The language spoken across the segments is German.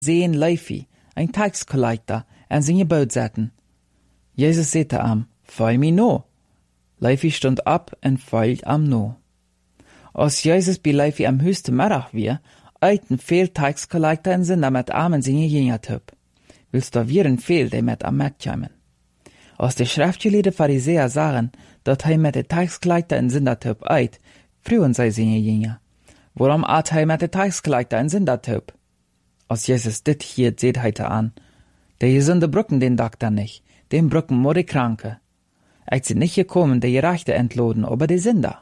sehen Leifi, ein Taxcollector, en seine Boot zetten. Jezus sagte am, folg mi no. Leifi stond ab en folgt am no. Als Jezus bij Leifi am höchsten Mittag weer, eiten veel Taxcollector en sind met am en seine Jünger töp. Willst da vieren veel, die met am metkommen. Als de schriftgeleerde Pharisäer sagen, dat hij met de Taxcollector en Sindertöp eit, frühen sei seine Jünger. Warum at hij met de Taxcollector en Sindertöp? Als Jesus dit hier seht heite an, der Gesunde brücken den Doktor nicht, den brücken nur die Kranke. Ich sind nicht gekommen, die Gerechte entloden, aber die Sünder.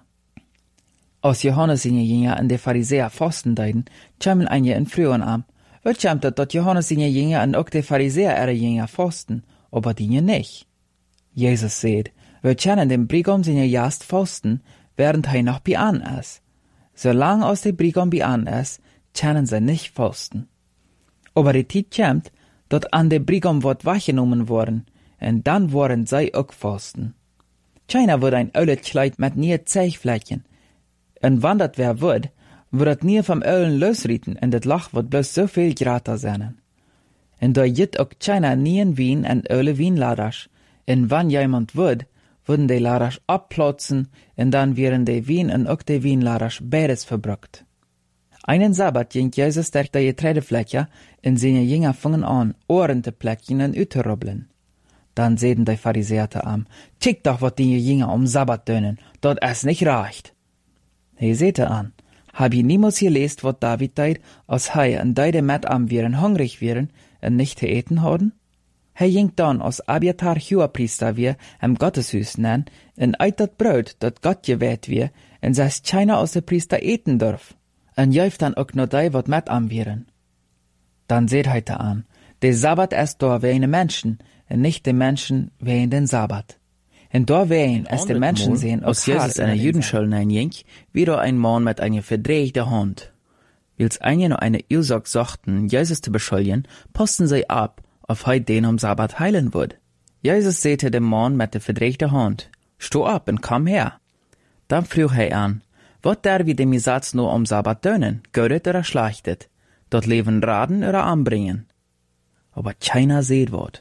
Als Johannes seine Jünger und die Pharisäer fasten deiden, kämen einige in frühen am. Wird kämt dat Johannes seine Jünger und auch die Pharisäer ihre Jünger fasten, aber die nicht. Jesus seht, wir kennen den Brigam seine Jast fasten, während hij noch bei an ist. Solange aus der Brigam bei an ist, kennen sie nicht fasten. Aber die Zeit kämt, dat an der Brigam wird weggenommen worden, und dann worden sie auch fasten. Keiner wird ein Ölet Kleid mit nie Zeichflächen. Und wann dat wer wird het nie vom Ölen losrieten, und dat Lach wird bloß so viel grater sein. Und da jit auch keiner nie in Wien en Öle Wienladers. Und wann jemand wird, würden die Laders abplatzen, und dann wären die Wien und auch die Wienladers beides verbrückt. Einen Sabbat ging Jesus durch die Getreidefläche, und seine Jünger fingen an, Ohren zu plecken und uitzurubbeln. Dann sehen die Pharisäer am, kick doch, wat die Jünger Sabbat dönen, dat es nicht reicht. He sehte an, hab ich niemals gelesen, wat David deid, als hei und deide met am wären hungrig wären und nicht zu eten hadden? Hij ging dann, als Abiatar Hohepriester wir, im Gotteshus nen, und eit dat Brot, dat Gott gewählt wir, und saß keiner aus der Priester eten darf. Und jäuft dann auch noch die, wat met am wären. Dann seht heite an, der Sabbat ist da wegen Menschen, und nicht die Menschen wegen den Sabbat. Und da wegen es die Menschen sehen, als Jesus in der Judenschule hineinging, wieder ein Mann mit einer verdrehten Hand. Wils einige noch eine Ursache suchten, Jesus zu beschuldigen, posten sie ab, auf heut den Sabbat heilen wird. Jesus säte dem Mann mit der verdrehten Hand, steh ab und komm her. Dann frug er an, wat der wie dem Satz nur Sabbat dönen, gödet oder schlachtet, dort leben raden oder anbringen. Aber keiner seht wat.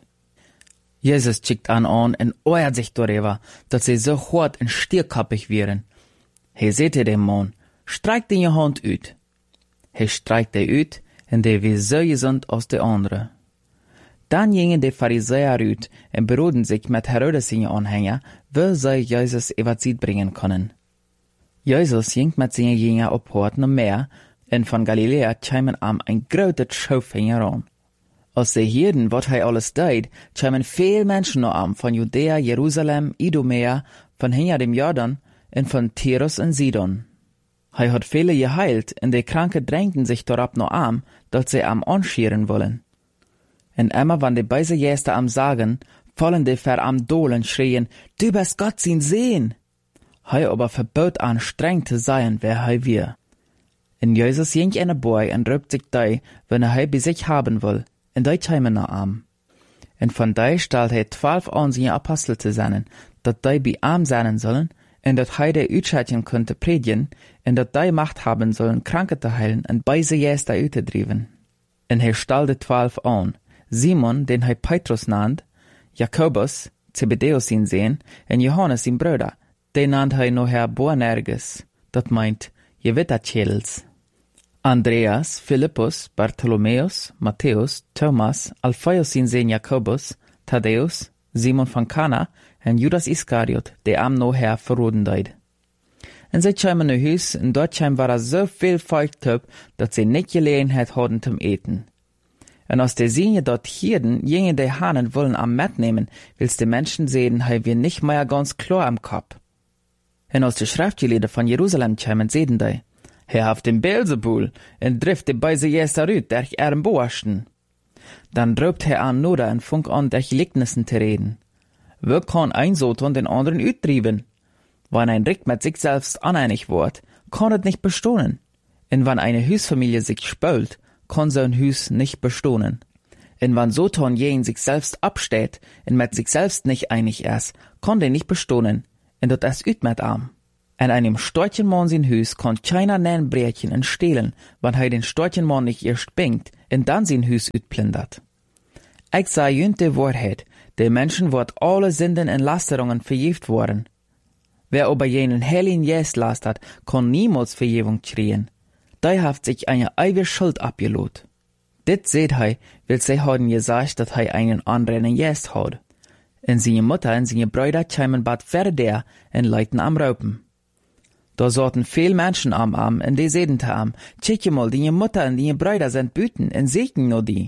Jesus schickt an und ärgert sich darüber, dass sie so hart und stierkappig wären. He säte dem Mann, streik den je Hand ut. He streikt der ut, und der wie so gesund aus der andere. Dann gingen die Pharisäer ut und beroden sich mit Herodes seine Anhänger, wo sie Jesus Evangelit bringen können. Jesus ging mit seinen Jüngern auf Hort noch mehr, und von Galiläa kämen am ein großes Schaufänger an. Als sie hierden, wat hij alles deed, kämen viel Menschen noch am, von Judäa, Jerusalem, Idumea, von hinter dem Jordan, und von Tyrus und Sidon. Hij hat viele geheilt, und die Kranke drängten sich darauf noch am, dass sie am anschieren wollen. Und immer, wann die beise Gäste am sagen, fallen die ver am Dohlen schrien, du bist Gott sein Sehen. Hij aber verbot an, streng zu sein, wer hij wir. Und Jesus ging in der Boy und rübt sich die, wenn er bei sich haben will, und die kämen noch am. Und von die stellt er 12 an, seine Apostel zu sein, dat die bei am sein sollen, und dat hij die Utschatchen könnte predigen, und dat die Macht haben sollen, Kranke zu heilen und beise Gäste auszudriven. Und er stellte 12 an, Simon, den hij Petrus nannt, Jakobus, Zebedeus ihn sehen, und Johannes ihn Bruder, den nannt hij noher Boanerges, dat meint, Gewittertschädels. Andreas, Philippus, Bartholomäus, Matthäus, Thomas, Alphaeus ihn sehen Jakobus, Thaddäus, Simon von Kana, und Judas Iskariot, der am noher verroden deid. Und sie kämen in Hus, und dort war so viel Volk töp, dass sie nicht Gelegenheit hatten zum Eten. Und aus der Sinne dort hierden, jene die Hahnen wollen am Met nehmen, willst die Menschen sehen, hei wir nicht mehr ganz klar am Kopf. Und aus der Schriftgelehrte von Jerusalem kämen sehen die, Herr haft den Beelzebul, und trifft die beise Jäster rüt, der ich Boaschen. Dann drobt er an Noda und funk an, der Gelicknissen zu reden. Wo kann ein Soton den anderen uttrieben? Wenn ein Rick mit sich selbst aneinig wird, kann es nicht bestohlen. Und wenn eine Hüsfamilie sich spölt, kann so ein Hüs nicht bestohlen. Und wenn Soton jen sich selbst absteht und mit sich selbst nicht einig ist, kann der nicht bestohlen, und das ist üt mit arm. En einem storchen Mann sein Hus kann keiner nein brechen en stehlen, wann hij den storchen Mann nicht erst bingt en dann sein Hus utplündert. Ich sag jünt de Wahrheit, de Menschen wird alle Sünden en Lasterungen vergift worden. Wer aber jenen Heiligen Geist lastert, kann niemals Vergebung kriegen. Der hat sich eine ewige Schuld abgelot. Dit seht hij, weil sie haben gesagt, dass hij einen anderen Geist hat. En seine Mutter en seine Brüder kämen bad verder en leiten am Raupen. Da saßen viel Menschen am Arm en die sehen am, check mal, die Mutter en die Brüder sind büten en segnen nur die.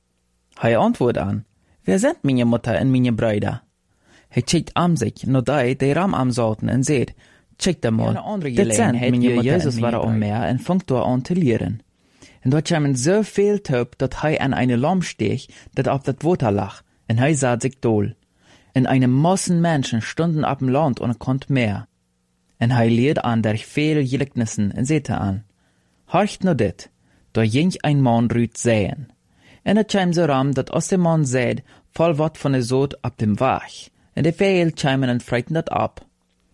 Hij antwortet an, wer sind meine Mutter en meine Brüder? Hij checkt am sich, nur die ram am saßen en seht, check da mal, dit sind meine Mutter Jesus war am Meer en fangt da an zu lehren. En dort kämen so viel Töp, dat hij an eine Lamm stech, dat auf dat Water lag, en hij sah sich dohl. En eine Massen Menschen stunden ab dem Land und konnt mehr. En hij leert an der viele Gleichnissen en sehte an. Horcht nur dit, da ging ein Mann rüt säen. En het käm so ram, dat aus dem Mann säd, voll wat von der Sod ab dem Wach. En de Vögel kämen en freiten dat ab.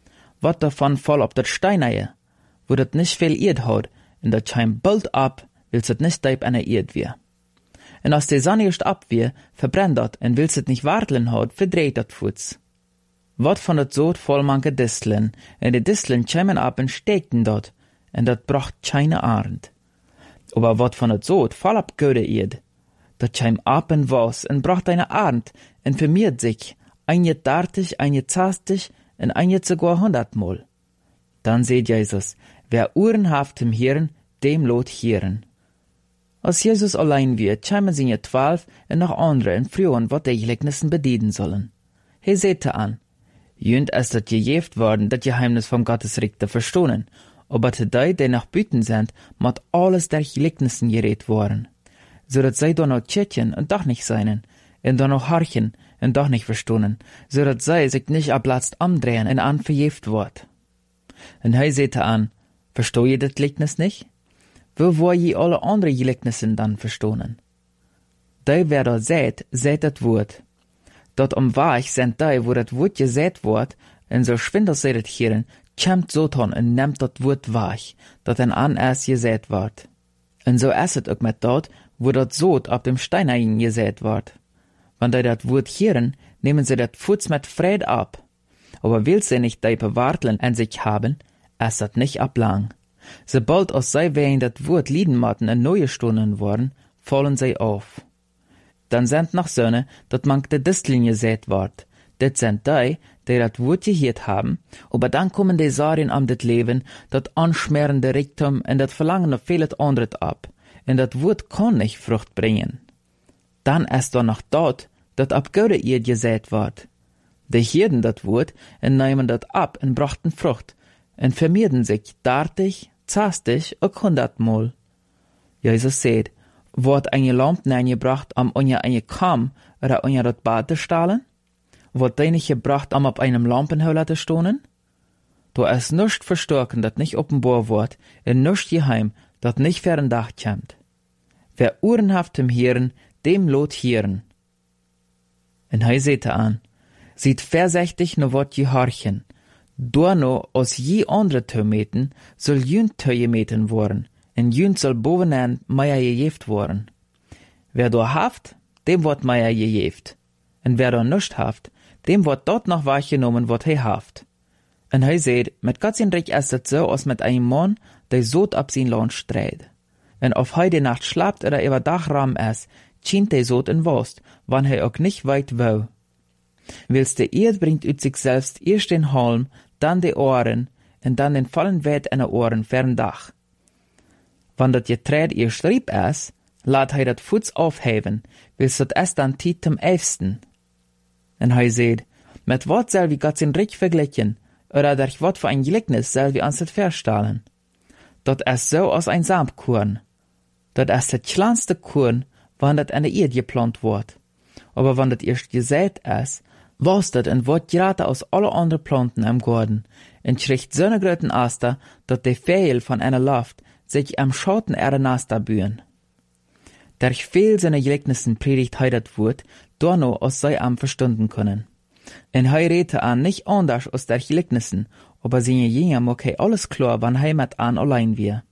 Wat davon voll op dat Steineie, wo dat nicht viel Erd hat, en dat käm bald ab, willst het nicht deib an der Erd wir. En als de Sonne erst ab wir, verbrennt dat, en willst het nicht warteln hat, verdreht dat Fuß. Wat von dat Sod voll manke Disteln, en de Disteln kämen ab en stekten dort, en dat bracht keine Arend. Aber wat von dat Sod voll ab Göde Erd, dat käm ab en was, en bracht eine Arend, en vermehrt sich, eine 30, eine 60, en eine sogar 100-mal. Dann seht Jesus, wer Ohren haft im Hirn, dem lot Hirn. Als Jesus allein wird, kämen sie 12 en noch andere en frühen, wat die Gleichnissen bedienen sollen. He sehte an, jünd es dat gejeft worden, dat Geheimnis vom Gottesreich te verstohnen, aber te die nach Büten sind, mat alles der Gleichnissen geredet worden. So dat sie da noch tschetchen und doch nicht seinen, en da noch harchen und doch nicht verstohnen, so dat sie sich nicht ablatzt amdrehen en an verjeft wort. En he sehte an, versteh je dat Gleichnis nicht? Wo war je alle andere Gleichnissen dann verstohnen? Die, wer da seht dat Wort. Dort am Wach sind die, wo dat Wort gesät wort, en so schwinder se dat Hirn, kämmt so ton en nehmt dat Wort wach, dat en an erst gesät wort. En so esset ook met dort, wo dat Sod ab dem Steineien gesät wort. Wann die dat Wort Hirn, nehmen sie dat Fuß mit Fried ab. Aber will sie nicht die bewarteln an sich haben, es dat nicht ablang. Sobald aus sei wegen dat Wort Liedenmatten en neue Stunden worden, fallen sie auf. Dann sind noch Söhne, dat mank de Disteln gesät ward. Dit sind die dat Wort gehört haben, aber dann kommen die Sarien am dit Leben, dat anschmerende Reichtum en dat Verlangen auf vieles anderes ab, en dat Wort kann nicht Frucht bringen. Dann ist da noch dort, dat ab Göde ihr gesät ward. Die hierden dat Wort en nehmen dat ab en brachten Frucht, en vermehrden sich 30, 60 und 100-mal. Jesus sagt, wordt eine Lamp gebracht, am eine Kam oder eine dat Bad te stahlen? Wordt die nicht gebracht, am op einem Lampenheuler te stonen? Da ist nichts verstärken, dat nicht offenbar wird, en nichts geheim, dat nicht fern Dach kämmt. Wer Ohrenhaft im Hirn, dem lot Hirn. En hij sehte an, sieht versechtig no wat gehorchen, Dorno aus je andere Tömeten soll jünd Töjemeten worden, en jünd soll bovenaan meier gejeft worden. Wer do haft, dem wird meier gejeft, en wer do nischt haft, dem wird dort noch wahrgenommen, wat he haft. En hij seht, mit Gott sin Reich ist het so, als mit einem Mann, der Sod ab sin Land streit. Wenn auf he die Nacht schlapt oder über Dachraum ist, chient der Sod in Wurst, wann he auch nicht weit wo. Willst der Erd bringt ut sich selbst erst den Halm, dann die Ohren, und dann den vollen Wert an den Ohren fern Dach. Wann dat Getreid erst rieb ist, laat hij dat Fuß aufheben, willst dat erst dann tiet zum 11. En hij seht, mit wat soll wie Gott sin Reich vergleichen, oder durch wat für ein Gleichnis soll wie ans het verstahlen. Dat ist so aus ein Samkorn. Dat ist das kleinste Korn, wann dat an der Erde geplant wird. Aber wann dat erst gesät ist, was dat en wird gerade aus alle anderen Planten im Garten, en kriegt so ne gröten Aster, dat die Vögel von einer Luft sich am Schatten ihrer Nester bühen. Durch viel seine Gleichnissen predigt hij dat Wort, dorno aus sei am verstunden können. En hij redte an nicht anders aus der Gleichnissen, aber seine Jünger mag hij alles klar, wann hij met aan allein wir.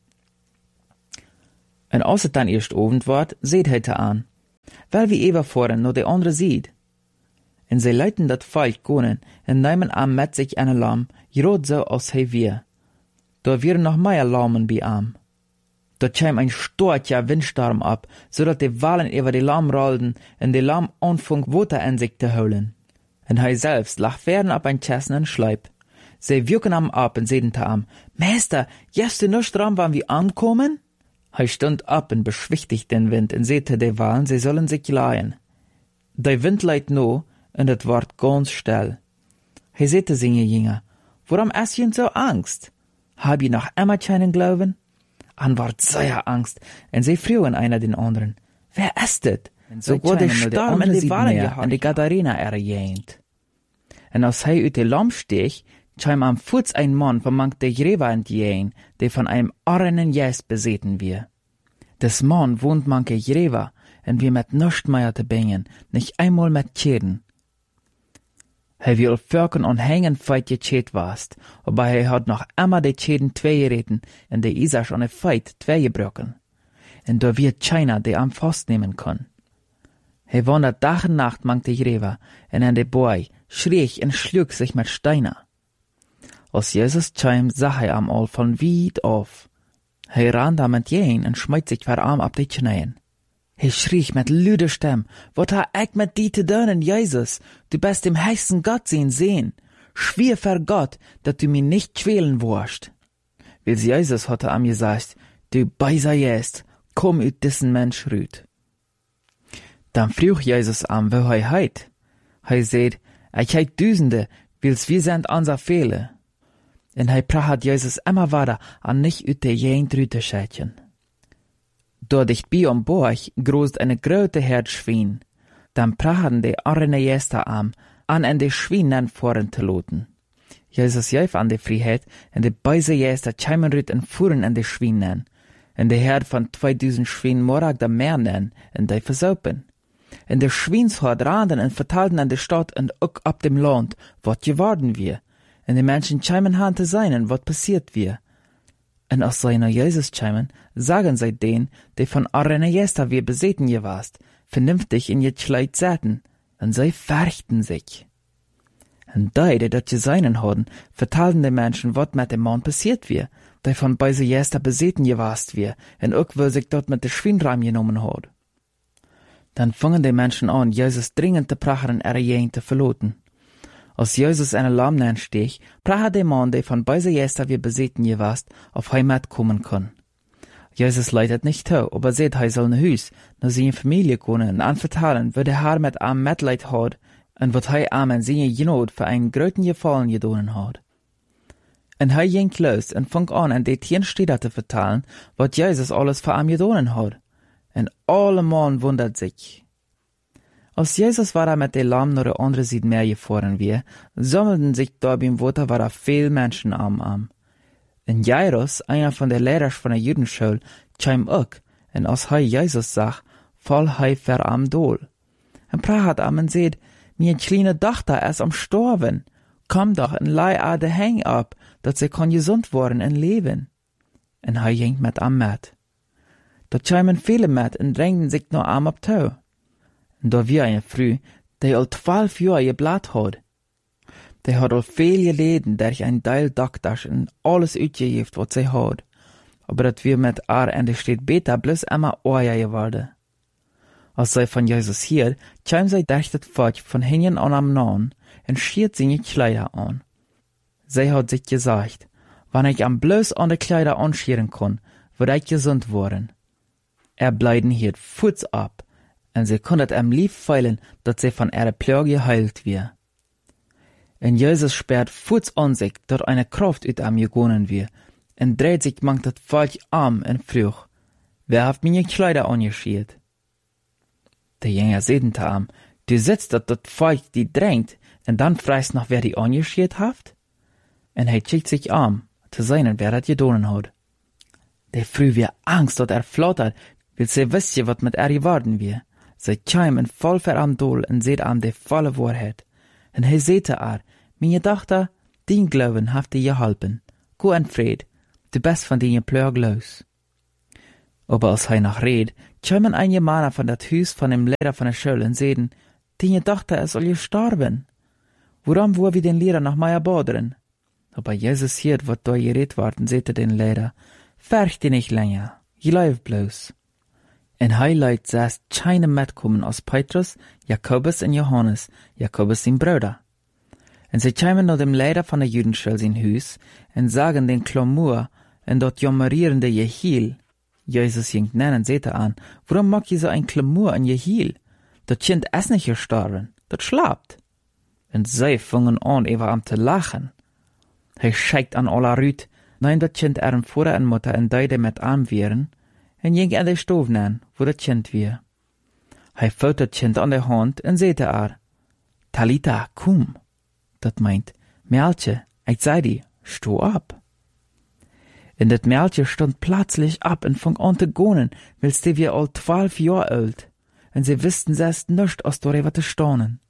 En als het dan eerst Abend wordt, seht hij te aan, weil wie ever voren nur de andere sieht. En zij leiten dat Volk gonen en nemen am met sich eine Lamm, grad so als hij wir. Da wären noch mehr Lammen bei am. Da käm ein starker Windsturm ab, so dat die Walen über die Lamm rollten en die Lamm anfang Wasser in sich zu holen. En hij selbst lag fern ab ein Chessen Schleip. Sie wirken am ab und sehen te am, Meister, just du nicht dran, wann wir ankommen? Hij stund ab und beschwichtigt den Wind und sehte die Walen, sie sollen sich leihen. Der Wind leidt no, und het ward ganz still. Hij sehte seine Jünger, warum hast ihr so Angst? Hab ihr noch immer keinen Glauben? An ward sehr Angst, und sie frühen einer den anderen, wer ist het? Sogar der Sturm in die Walen an die Gadarena erjähnt. Und als hij uit de Lamm steeg, kam am Fuß ein Mann von mank der Jreva entgehen, der von einem armen Jes beseten wir. Des Mann wohnt manke Jreva, und wir mit nischt mehr te bingen, nicht einmal mit Tschäden. Hij will Völkern und Hängen feit getschäd warst, aber hij hat noch immer die Tschäden zwei gereten, und der Isach an der Feit zwei gebröcken. Und da wird keiner, der am Faust nehmen kann. Hij wandert Tag und Nacht mank der Jreva, und an der Boy schrie und schlug sich mit Steiner. Als Jesus kam, sah er am all von weit auf. Hij ran da mit jeen und schmeißt sich ver Arm ab die Knien. Hij schrie mit lüder Stimme, wat ha ich mit die te doen, Jesus? Du bist dem heißen Gott sehen. Schwier ver Gott, dat du mich nicht quälen wirst. Weil Jesus hatte am gesagt, du beiser jest, komm ut diesen Mensch rüt. Dann frug Jesus am, wo hij heit. Hij seht, ich heit Düsende, wils wir sind unser Fehler. En hij praat Jesus immer weiter an nicht ut der jen drüte schätchen. Dort dicht bei am Borch großt eine große Herd Schwein. Dann praten die arme Jester an de Schweinen voren zu loten. Jesus jäuf an de Freiheit, en de beise Jester kämen rüt en fuhren an de Schweinen. En de Herd von 2000 Schweinen morag da mehr nen, en de versaupen. En de Schweinshort randen en vertalten an de Stadt en ook ab dem Land, wat geworden wir. En de Menschen kämen han te sein, wat passiert wir. En als zij naar Jesus kämen, sagen zij den, die von arme Jester wir beseten je warst, vernünftig in je Kleid zaten, en zij fürchten sich. En die dat je seinen hadden, vertalten de Menschen, wat met dem Mann passiert wir, die von beise Jester beseten je warst wir, en ook wo sich dort mit de Schweinreim genommen had. Dann fangen die Menschen an, Jesus dringend te prachen erjeen te verloten. Als Jesus eine Lamm steeg, pracht der Mann, der von beise Jester wir beseten je warst, auf Heimat kommen kann. Jesus leidet nicht zu, aber seht, hij soll ne Hüs, na seine Familie kommen und anvertalen, wo der Herr mit am Mitleid hat, und wat hij am en seine Genot für einen gröten Gefallen gedonen hat. Und hij ging los und fang an die 10 Städte zu vertalen, wat Jesus alles für am gedonen hat. Und alle Mann wundert sich. Als Jesus war mit der Lamm nach der andere Seite Meer gefahren wir, sammelten sich da beim Wasser war viel Menschen am. Und Jairus, einer von der Lehrer von der Judenschule, kam auch, und als hij Jesus sah, fall hij ver am Dol. Und praat am und seht, mir kleine Tochter ist am Storben, komm doch und leih a de Heng ab, dat sie kann gesund worden und leben. Und hij ging mit am Met. Da kamen viele mit und drängten sich nur am ab Tau. Und da wir eine Früh, die al 12 Jahre geblatt hat. Die hat al viel geleden, durch ein Teil Doktor und alles uitgegeven wat sie hat. Aber dat wir mit haar en de steht beter bloß immer Oja geworden. Als sie von Jesus hier, kam sie durch das Volk von hinten an am Nahen und schiert seine Kleider an. Sie hat sich gesagt, wenn ich am bloß an de Kleider anschieren kann, würde ich gesund worden. Bleiben hier Fuß ab, und sie konnte am lieb feilen, dass sie von ihrer Plage geheilt wird. Und Jesus sperrt Fuß an sich, dass eine Kraft ut am gegonnen wird, und dreht sich mangt das Volk arm und frug, wer hat meine Kleider angeschiert? Der Jünger sehten am, du sitzt, dass das Volk die drängt, und dann fragst noch, wer die angeschiert hat? Und er schickt sich arm, zu sein, wer das gedonen hat. Der früh wir Angst, dass flattert, weil sie wisst, was mit geworden wir. Sie kam in voll ver am Dol und seht am de volle Wahrheit. Und he sehte meine Tochter, din Glauben haft dir geholpen. Go en Fred, de best van die plög los. Aber als hij noch red, kämen einige Männer von dat Hus von dem Lehrer von der Schule und sehen, die dachte, er soll gestorben. Woran wo wir den Lehrer nach Meier boderen? Aber Jesus hiert, wat da geredet worden, sagte den Lehrer, färcht die nicht länger, je läuft bloß. En hij leidt zest keine metkommen als Petrus, Jakobus und Johannes, Jakobus sein Bruder. En sie kämen nach dem Lehrer von der Judenschule sein Hus, en sagen den Klamur, en dort jammerierende Jehiel. Jesus jingt nennen, seht an, warum mag je so ein Klamur an Jehiel? Dat Kind es nicht gestorben, dat schlapt. Und sie fangen an, am zu lachen. Hij scheikt an aller Rüt, nein dat Kind Vater en Mutter en deide met arm wären, en ging an de Stof nein, wo dat Kind wir. Hij fout dat Kind an der Hand en seht Talita, komm. Dat meint, Mädchen, ich sei die, sto ab. En dat Mädchen stond plötzlich ab en fang an te gonen, wills die wir all 12 Jahr alt, en sie wussten selbst nischt aus darüber te staunen.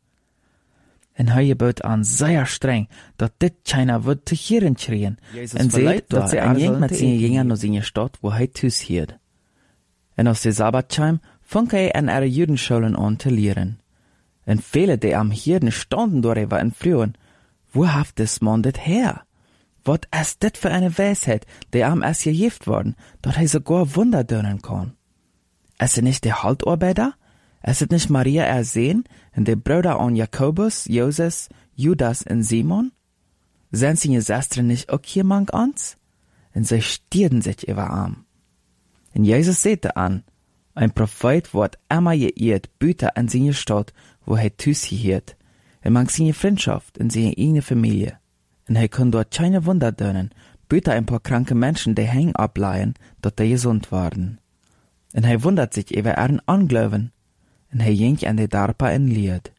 En hij bot an sehr streng, dat dit keiner wird te hieren schrien, en seht, dat sie ein Jeng mit seine Jünger nach seine Stadt, wo hij tus hiert. En aus der Sabbatscheim fang hij an ihre Judenschulen an te lehren. En viele, die am Hirden standen darüber en frühen, wo haft des Mann dit her? Wat ist dit für eine Weisheit, die am erst gegift worden, dat hij sogar Wunder dönen kann? Ist er nicht der Haltarbeiter? Ist es nicht Maria ersehen und der Brüder an Jakobus, Joses, Judas und Simon? Sind seine Schwestern nicht auch jemand ans? Und sie stierden sich über Arm. Und Jesus sehte an, ein Prophet wird immer geirrt, Büter an seine Stadt, wo er tus hiert, und mag seine Freundschaft in seine eigene Familie. Und er kann dort keine Wunder dönen, Büter ein paar kranke Menschen, die hängen ableihen, dort die gesund waren. Und er wundert sich über ihren Anglauben, und er ging an die Darpa in Lied.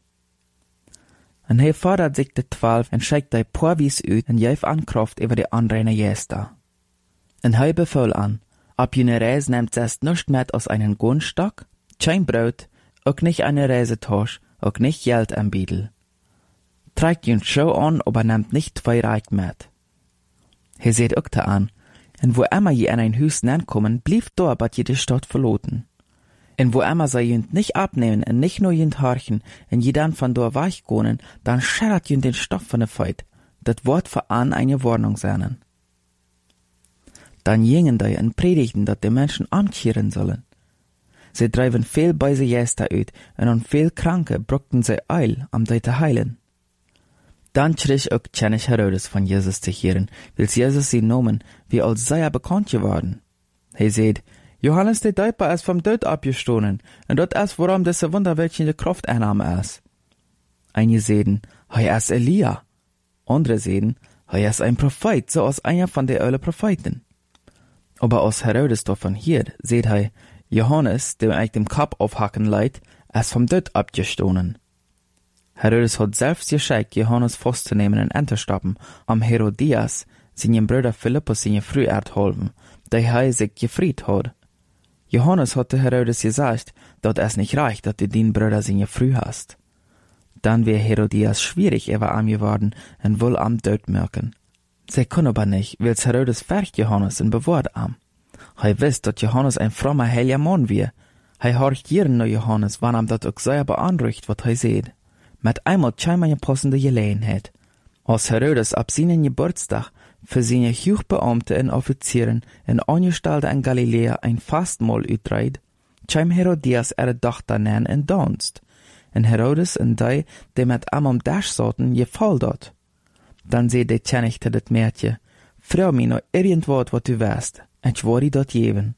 Und er fordert sich die 12 und schickt die Porwies uit und gef an Kraft über die anderen Gäste. Und er befahl an, ab jene Reise nehmt erst nicht mit aus einem Gunstock, kein Brot, auch nicht eine Reisetasche, auch nicht Geld am Biedel. Trägt ihn Show an, aber nehmt nicht 2 Reich mit. Er seht auch da an, und wo immer je an ein Hus kommen, blieb da bat jede Stadt verloten. Und wo immer sie jünd nicht abnehmen und nicht nur jünd horchen, und je dann von da weichgonen, dann schärrt jünd den Stoff von der Feit, dat Wort für an eine Warnung seinen. Dann jingen die und predigten, dat die Menschen ankehren sollen. Sie treiben viel Beise Gäste uit, und an viel Kranke bruckten sie Eil, am die zu heilen. Dann schrie auch König Herodes von Jesus zu hören, weil Jesus sie nomen, wie als sei bekannt geworden. Er seht, Johannes der Täufer ist vom Tod abgestoßen, und dort ist, worum diese wunderwirkende Kraft einnahme ist. Einige sehen, er ist Elia. Andere sehen, er ist ein Prophet, so als einer von den alten Propheten. Aber aus Herodes davon hier, seht Johannes, dem euch dem Kopf aufhacken leiht, ist vom Tod abgestoßen. Herodes hat selbst geschickt, Johannes festzunehmen und entzustoppen, am Herodias, seinen Bruder Philippus seine Früh ertholfen, der sich gefried hat. Johannes hatte Herodes gesagt, dass es nicht reicht, dass du den Bruder seine Früh hast. Dann wäre Herodias schwierig über ihm geworden und wohl am Tod merken. Sie können aber nicht, weil Herodes fährt Johannes und bewahrt am. Er wisst, dass Johannes ein frommer, heiliger Mann wäre. Er horcht jeden nach Johannes, wann ihm das auch sehr beanruhigt, was er sieht. Mit einmal kam eine passende Gelegenheit. Als Herodes ab seinen Geburtstag für seine Hochbeamte und Offizieren und Angestellte in Galiläa ein Fastmahl utreibt, kam Herodias ihre Tochter nennen in Dienst. Und Herodes und die mit ihm am Tisch saßen, gefällt dort. Dann seh der Knechte das Mädchen, freu mich noch irgendwas, was du weißt, ich werde dort geben.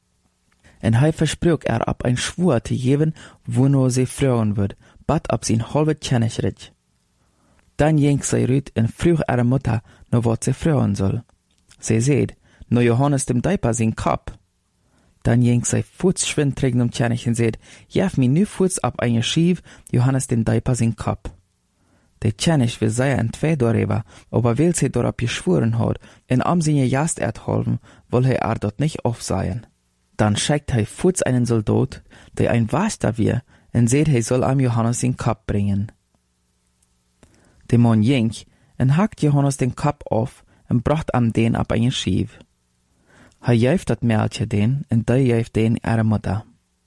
Und er versprach ab ein Schwur zu geben, wo nur sie freuen wird, bat ab sein halbes Königreich. Dann ging sie rüt und frug ihre Mutter, noch was sie freuen soll. Sie seht, nur Johannes dem Täufer sein Kopf. Dann ging sie fußschwind trägen König und seht, jef mir nu Fuß ab eine Schief, Johannes dem Täufer sein Kopf. Der König will sehr entweder darüber, aber weil sie darauf geschworen hat, in am seine Jast ertholfen, will er dort nicht aufsehen. Dann schickt Fuß einen Soldat, der ein Waster wir, und seht, soll am Johannes den Kopf bringen. Der Mann ging, en hakt Johannes den Kap auf en bracht am den ab een schief. Hij juift dat meldje den en die juift den ihre Mutter.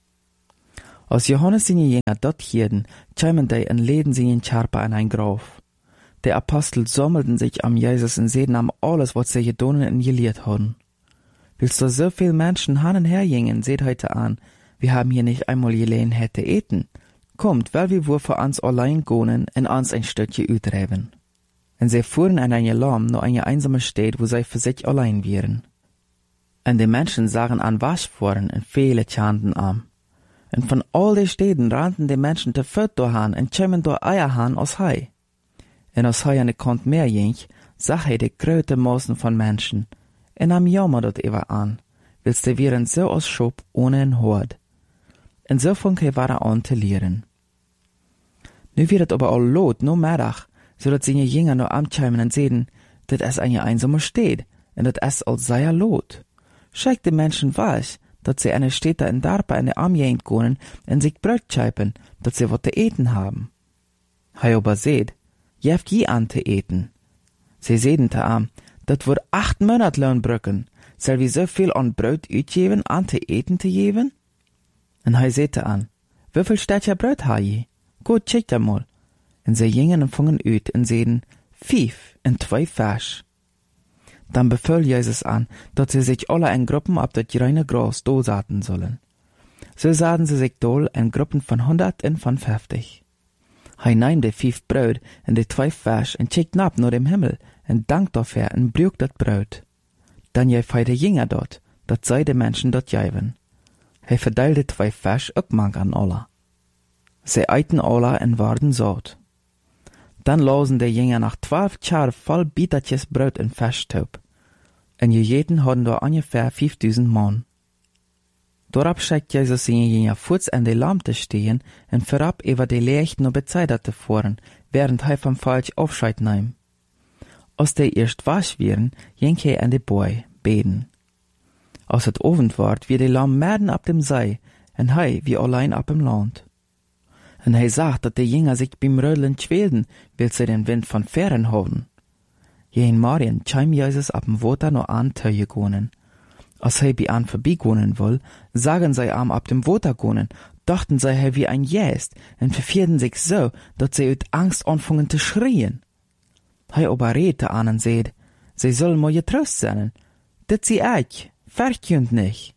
Als Johannes seine Jünger dort hielten, kämen die en leden seinen Charpa in ein Graf. Die Apostel sammelten sich am Jesus und sehen am alles, was sie gedonen und gelehrt haben. Willst du so viel Menschen han und her gingen, seht heute an, wir haben hier nicht einmal gelehen hätte eten. Kommt, weil wir wohl vor uns allein gehen und uns ein Stückchen utreiben. Und sie fuhren an eine Lamm nur eine einsame Stadt, wo sie für sich allein wären. Und die Menschen sahen an Waschforen und viele chanten am. Und von all den Städten rannten die Menschen te voet doorheen en kämen door Eierhahn aus Hai. En als hij aan de kant meer ging, zag hij de grote Massen von Menschen. En nam jammer dat even aan, wils die wären so aus Schub ohne ein Hort. En so fing hij weiter an te leren. Nu wird het aber all lot, no Mittag, so dat seine Jünger nur ankämen und sehen, dat es eine einsame Stadt, en dat es all sehr lot. Schickt die Menschen weich, dat sie eine Städte in Darpa in der Armjänd gehen und sich Brot scheipen, dat sie wat te eten haben. Hij aber seht, jeft je an te eten. Sie sehen te am, dat wordt 8 Monatlohn brücken, soll wir so viel an Brot uitgeven an te eten te geven? En hij seht te an, wieviel Städtchen Brot ha je? Gut, check da mal. En sie gingen und fungen uit und sehen 5 und 2 Fisch. Dann befahl Jesus an, dass sie sich alle in Gruppen ab das grüne Gras dosaten sollen. So sahen sie sich dol in Gruppen von 100 und von 50. Hij nahm die 5 Brot und die 2 Fisch und schickt ab nur dem Himmel und dankt dafür und brügt das Brot. Dann jäf hij de Jünger dort, dat zij de Menschen dort jäven. Hij verdeelde 2 Fisch ook an alle. Sie eiten alle und waren satt. Dann losen die Jünger nach 12 Jahre voll Bietertjes Brot und Fischtaub. Und gegeten hadden da ungefähr 5000 Mann. Dorab schickt Jesus seine Jünger voets an die Lamp te stehen und vorab über die Lechten und Bezeider te fahren, während hij vom Falsch Aufscheid nahm. Als die erst wasch wären, ging hij an die Boy beten. Als het Abend ward, wie die Lamp merden ab dem See, und hij wie allein ab dem Land. Und hij sagt, dat die Jünger sich beim Rödeln quälten, weil sie den Wind von Fähren haben. Jeden Morgen käm Jesus ab dem Water noch an Töje gonen. Als hij bei an vorbeigonen will, sagen sie am ab dem Water gonen, dachten sie hij wie ein Jäst, und verfierden sich so, dat sie uit Angst anfangen zu schreien. Hij aber redte an und seht, sie sollen mal getrost sein, dat sie eich, verkünd nicht.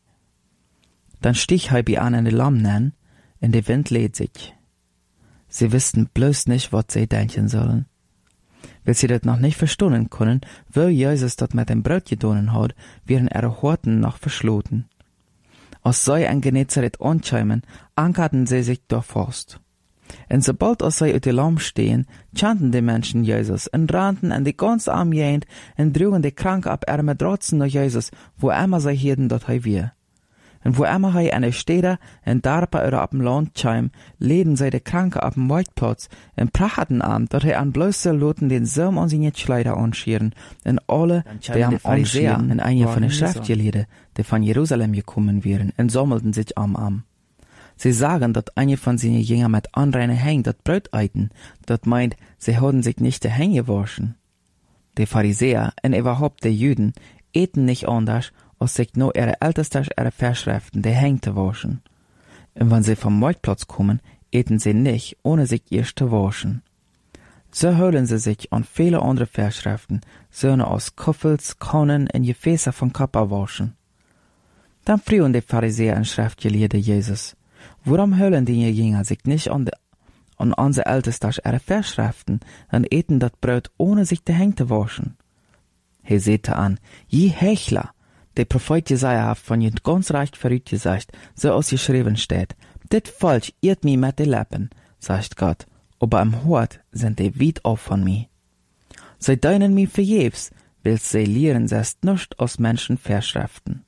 Dann stich hij bei an in die Lamm nennen, und der Wind lädt sich. Sie wussten bloß nicht, was sie denken sollen. Weil sie das noch nicht verstehen können, weil Jesus das mit dem Brot getan hat, wären ihre Horten noch verschlossen. Als sie in Genezareth ankämen, ankerten sie sich da fast. Und sobald als sie auf die Lamm stehen, chanten die Menschen Jesus und rannten an die ganze Armjänd und trugen die Kranke ab ihre Matratzen nach Jesus, wo immer sie hierden, dort hij wir. Und wo immer hij an der Städte und Darpa oder ab dem Land käm, leden sie die Kranke ab dem Marktplatz und prachten an, dat hij an bloße Loten den Saum an seine Kleider anschieren und alle, die am Pharisäer und einige von den Schriftgelehrten, die von Jerusalem gekommen wären, und sammelten sich am. Sie sagen, dat einige von seinen Jüngern mit anreinen Hängen dat Brot eiten, dat meint, sie haben sich nicht die Hänge gewaschen. Die Pharisäer und überhaupt die Juden eten nicht anders, als sich nur ihre Ältesten ihre Verschriften die Hänge zu waschen. Und wenn sie vom Marktplatz kommen, eten sie nicht, ohne sich erst zu waschen. So holen sie sich an viele andere Verschriften, Söhne aus Kuffels, Kannen und Gefäße von Kappa waschen. Dann frühen die Pharisäer und Schriftgelehrte Jesus, warum holen die Jünger sich nicht an unsere Ältesten ihre Verschriften und eten das Brot, ohne sich die Hände zu waschen? Er sehte an, je Hechler, der Prophet Jesaja hat von ihr ganz recht verrückt gesagt, so als geschrieben steht, dit Volk irrt mi mit den Lippen, sagt Gott, aber im Hort sind die weit auf von mir. Sie deinen mi vergebens, weil sie lehren selbst nicht aus Menschen Verschriften.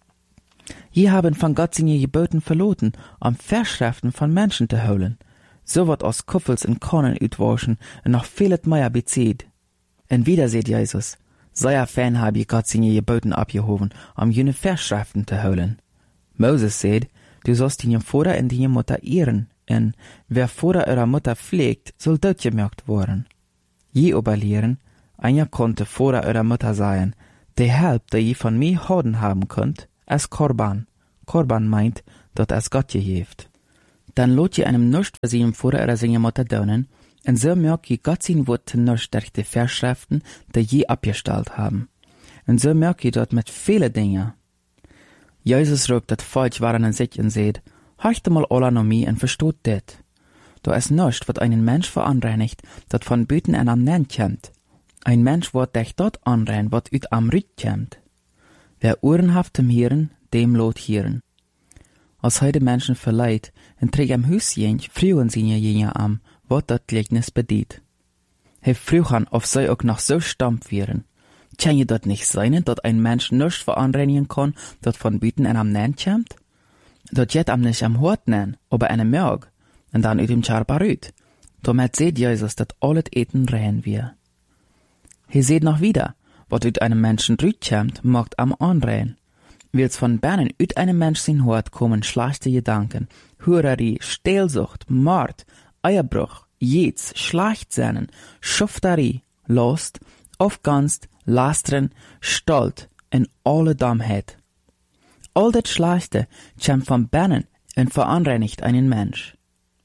Je haben von Gott seine Geboten verloren, Verschriften von Menschen zu holen. So wird aus Kuffels und Kannen utwaschen und noch vieles mehr bezieht. Und wieder seht Jesus, sehr fern habe ich Gott seine Geboten abgehoben, jene Verschriften zu holen. Moses sagt, du sollst deine Vater und deine Mutter ehren, und wer Vater oder Mutter pflegt, soll dort gemerkt werden. Je aber lehren, Einer konnte vor eurer Mutter sein, die Help, die ihr von mir hoden haben könnt, als Korban. Korban meint, dat es Gott geeft. Dann lot je einem nuscht was ihm vor eurer seine Mutter donen, und so merkt ihr Gott sein Wort zu nuscht durch die Verschriften, die je abgestellt haben. Und so merkt ihr dort mit viele Dinge. Jesus ruft dat falsch waren in sich und seht, horcht mal alle noch mir und versteht det. Da ist nuscht, wat einen Mensch veranreinigt, dat von Büten en am Nen kämmt. Ein Mensch wird dich dort anrein, wat ut am Rüt kämmt. Wer Ohren haft zum Hören, dem lot hören. Als heute Menschen verleiht, en träg am Hus jench, frühen sie jenja am, wat dat Gleichnis bedient. He frühan, auf sei auch noch so stamp wären. Kann je dort nicht sein, dat ein Mensch nuscht veranreinigen kann, dat von Büten en am Nen kämmt? Dat jet am nicht am Hort nen, aber eine Merg, und dann ut im Charpa rüt. Damit seht Jesus, dat alles Eten rein wir. He seht noch wieder, wat ut einem Menschen rüt kämmt, mogt am anrein. Wils von Bernen ut einem Mensch sin Hort kommen schlechte Gedanken, Hurerie, Stehlsucht, Mord, Eierbruch, Jets, Schlechtsennen, Schufterie, Lust, Aufganst, Lastren, Stolz en alle Dummheit. All dat Schlechte kämmt von Bernen und veranreinigt einen Mensch.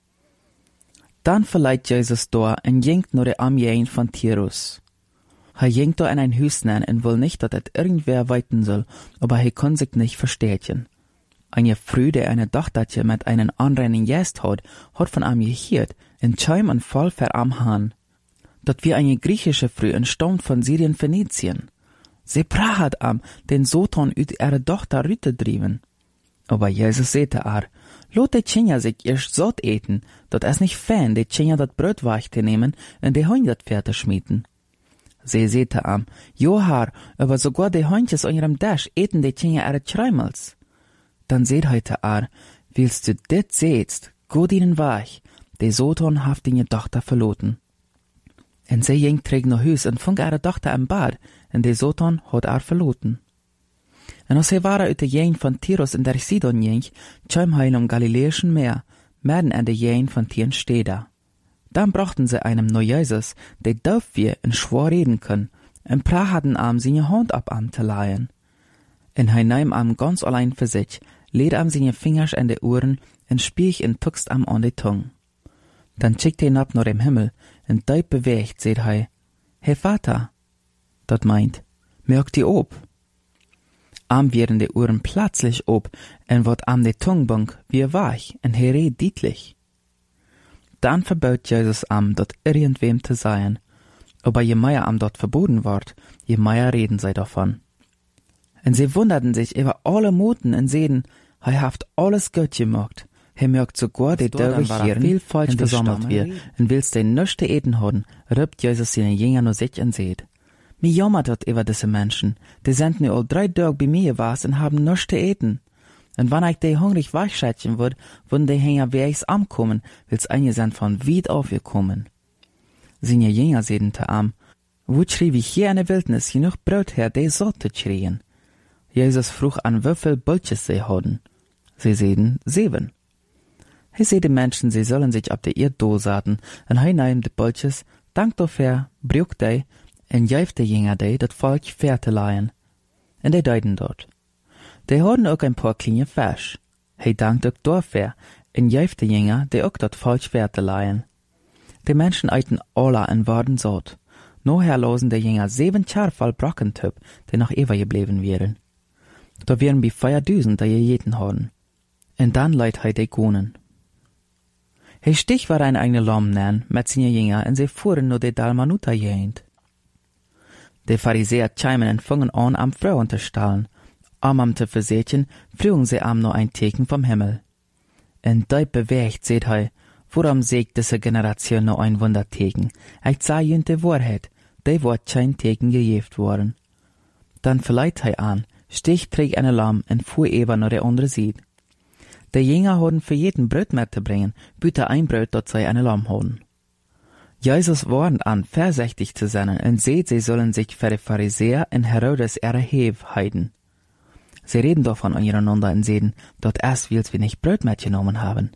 Dann verleiht Jesus da und jenkt nur der Amjein von Tirus. Er jenkt da in ein Hus nen und will nicht, dass et irgendwer weiten soll, aber er kann sich nicht verstehen. Eine Frau, die eine Tochtertje mit einem anderen Gäst hat von ihm gehört, und Scheim und voll ver am Hahn. Dat wie eine griechische Frau entstammt von Syrien Phönizien. Sie prahat am, den Soton ut ihre Tochter rüte driven. Aber Jesus sehte lot die Tschinja sich erst satt eten, dat es nicht fein, die Tschinja dat Brot weich zu nehmen und die Heun dat Pferde schmieden. Sie sehte Johar, aber sogar die Heuntjes an ihrem Dash eten die Tschinja ihre Schreimels. Dann seht heute willst du dit sehtst, gut ihnen weich, die Soton haft ihre Tochter verloten. Und sie ging träg nach Hus und funk ihre Tochter im Bad, und die Soton hat verloten. Und als sie waren ut de Jäin von Tirus in der Sidon jeng, tschäum heil um Galiläischen Meer, werden an de Jäin von Tieren Städter. Dann brachten sie einem no Jesus, der darf wir in schwor reden können, und prahaten am seine Hand ab am zu leihen. Und he nahm am ganz allein für sich, lädt am seine Fingers an de Ohren, und spiech in Tuxt am an de Tung. Dann schickt ihn ab nach dem Himmel, und deut bewegt, seht he, Hey Vater, dat meint, merkt die ob. Am werden die Ohren plötzlich ob, und wird am de Tungbunk wie weich, und he red dietlich. Dann verbaut Jesus am, dort irgendwem zu sein. Aber je mehr am dort verboten ward, je mehr reden sei davon. Und sie wunderten sich über alle Muten und sehen, he haft alles Gott gemacht. He mögt sogar die Dörre hier viel falsch versammelt wir, und willst den nüchte Eten haben, rübt Jesus seine Jünger nur sich und seht. Mir jammert dort über diese Menschen, die sind nur all 3 Tage bei mir was und haben nüchte Eten. Und wenn ich die hungrig weichschätzen würd, würden die Hänger wie ich's ankommen, wils einige sind von weit aufgekommen. Seine Jünger sehen wo schrie wie hier in der Wildnis genug Brot her, die sollte schrien. Jesus frug an wieviel Bulches sie hatten. Sie sehen 7. He seh die Menschen, sie sollen sich ab der Erde saten, und he nahm die Bulches, dankt dafür, brüch die, und jäft die Jünger die, dat Volk Pferde leihen. Und die deuten dort. Die hatten auch ein paar kleine Fisch. He dankt auch dafür, und jäft die Jünger, die auch dat Volk Pferde leihen. Die Menschen eiten alle und waren satt. Nachher losen die Jünger 7 Charfall Brockentöp, die noch ewig geblieben wären. Da wären wie 4.000, die jeden hatten. Und dann leiht he die Gonen. He stich war ein eigene Lamm nen, mit seine Jünger, und sie fuhren nur die Dalmanuta jehnt. Die Pharisäer cheimen und fangen an, am Frauen zu stahlen. Am zu versätchen, frügen sie am nur ein Teken vom Himmel. Und deut bewegt, seht he, worum sägt diese Generation noch ein Wunderteken? Ich sah jünt die Wahrheit, die wird kein Teken gejeft worden. Dann verleiht he an, stich träg eine Lamm und fuhr eber nur der andere sieht. Die Jünger hatten für jeden Brot mitzubringen, büte ein Brot, dort sei eine Lamm hatten. Jesus warnt an, vorsichtig zu sein, und seht, sie sollen sich für die Pharisäer in Herodes erheb heiden. Sie reden davon untereinander und sehen, dort erst willst wir nicht Brot mitgenommen haben.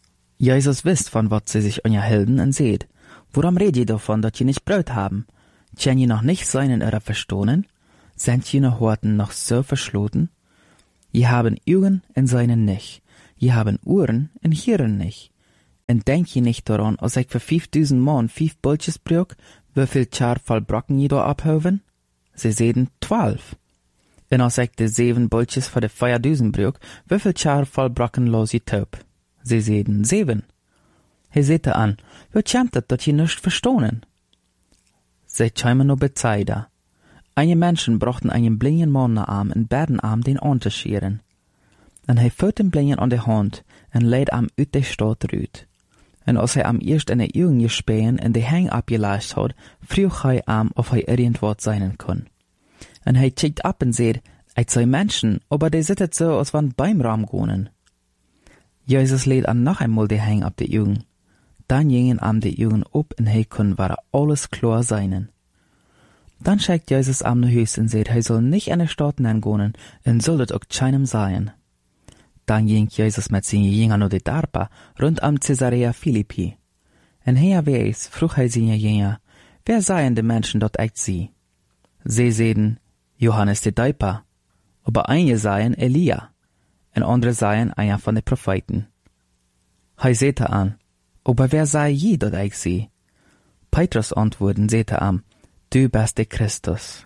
Jesus wisst, von was sie sich unterhalten und seht. Warum redet ihr davon, dass ihr nicht Brot haben? Tjen je noch nicht seinen oder verstohnen? Sind jene Horten noch so verschloten? Je haben Augen en seinen nicht. Je haben Ohren en hieren nicht. En denk je nicht daran, als ich für 5000 Mann 5 Bultjes brug, wieviel Char voll Brocken je da abhoven? Sie sehen 12. En als ich de 7 Bultjes voor de 5000 brug, wieviel Char voll Brocken los je taub? Sie sehen 7. He sehte an, wie schämt het dat je nicht verstohnen? Sie schämen no bezeider. Einige Menschen brachten einen blinden Mannenarm en beiden Arm den unterschieren. En hij führt den Blinden an de Hand en leid am uit de Stadt ruut. En als hij am eerst in de Augen gespähen en de Hang abgelascht had, vroeg hij am of hij irgendwas sein kon. En hij kijkt ab en zei, ik sei Menschen, aber die sittet so, als wann beim Raum gonen. Jesus leid an noch einmal de Hang ab de Augen. Dann gingen am de Augen op en hij kon war alles klar seinen. Dann schickt Jesus am nach Hus und sagt, er soll nicht in der Stadt hineingonen und soll das auch keinem sein. Dann ging Jesus mit seinen Jüngern nach der Darpa rund am Caesarea Philippi. Und hier weiß, frug er seine Jünger, wer seien die Menschen dort echt sie? Sie sehen, Johannes der Täufer, aber einige seien Elia, und andere seien einer von den Propheten. Er sagte an, aber wer sei je dort echt sie? Petrus antworten, sagte an, du bist der Christus.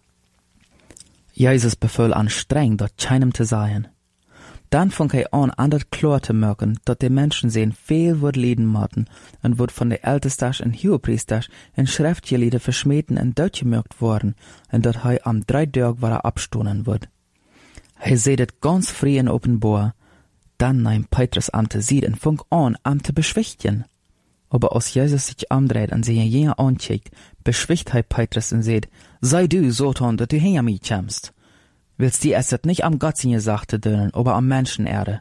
Jesus befahl an streng, dort keinem zu sein. Dann fing er an das klar zu merken, dass die Menschen sehen viel wird leiden müssen und wird von der Ältesters und Hohepriesters in Schriftgelehrten verschmähten und durchgemerkt worden und dass er am 3 Tag war abstoßen wird. Er seht ganz frei und offenbar. Dann nahm Petrus an zu sehen und fing an zu beschwichtigen. Aber als Jesus sich umdreht und seine Jünger anschaut, beschwicht er Petrus und sagt, sei du Satan, dass du hinter mich kommst. Willst du es nicht am Gott seine Sache dönen, aber am Menschenerde?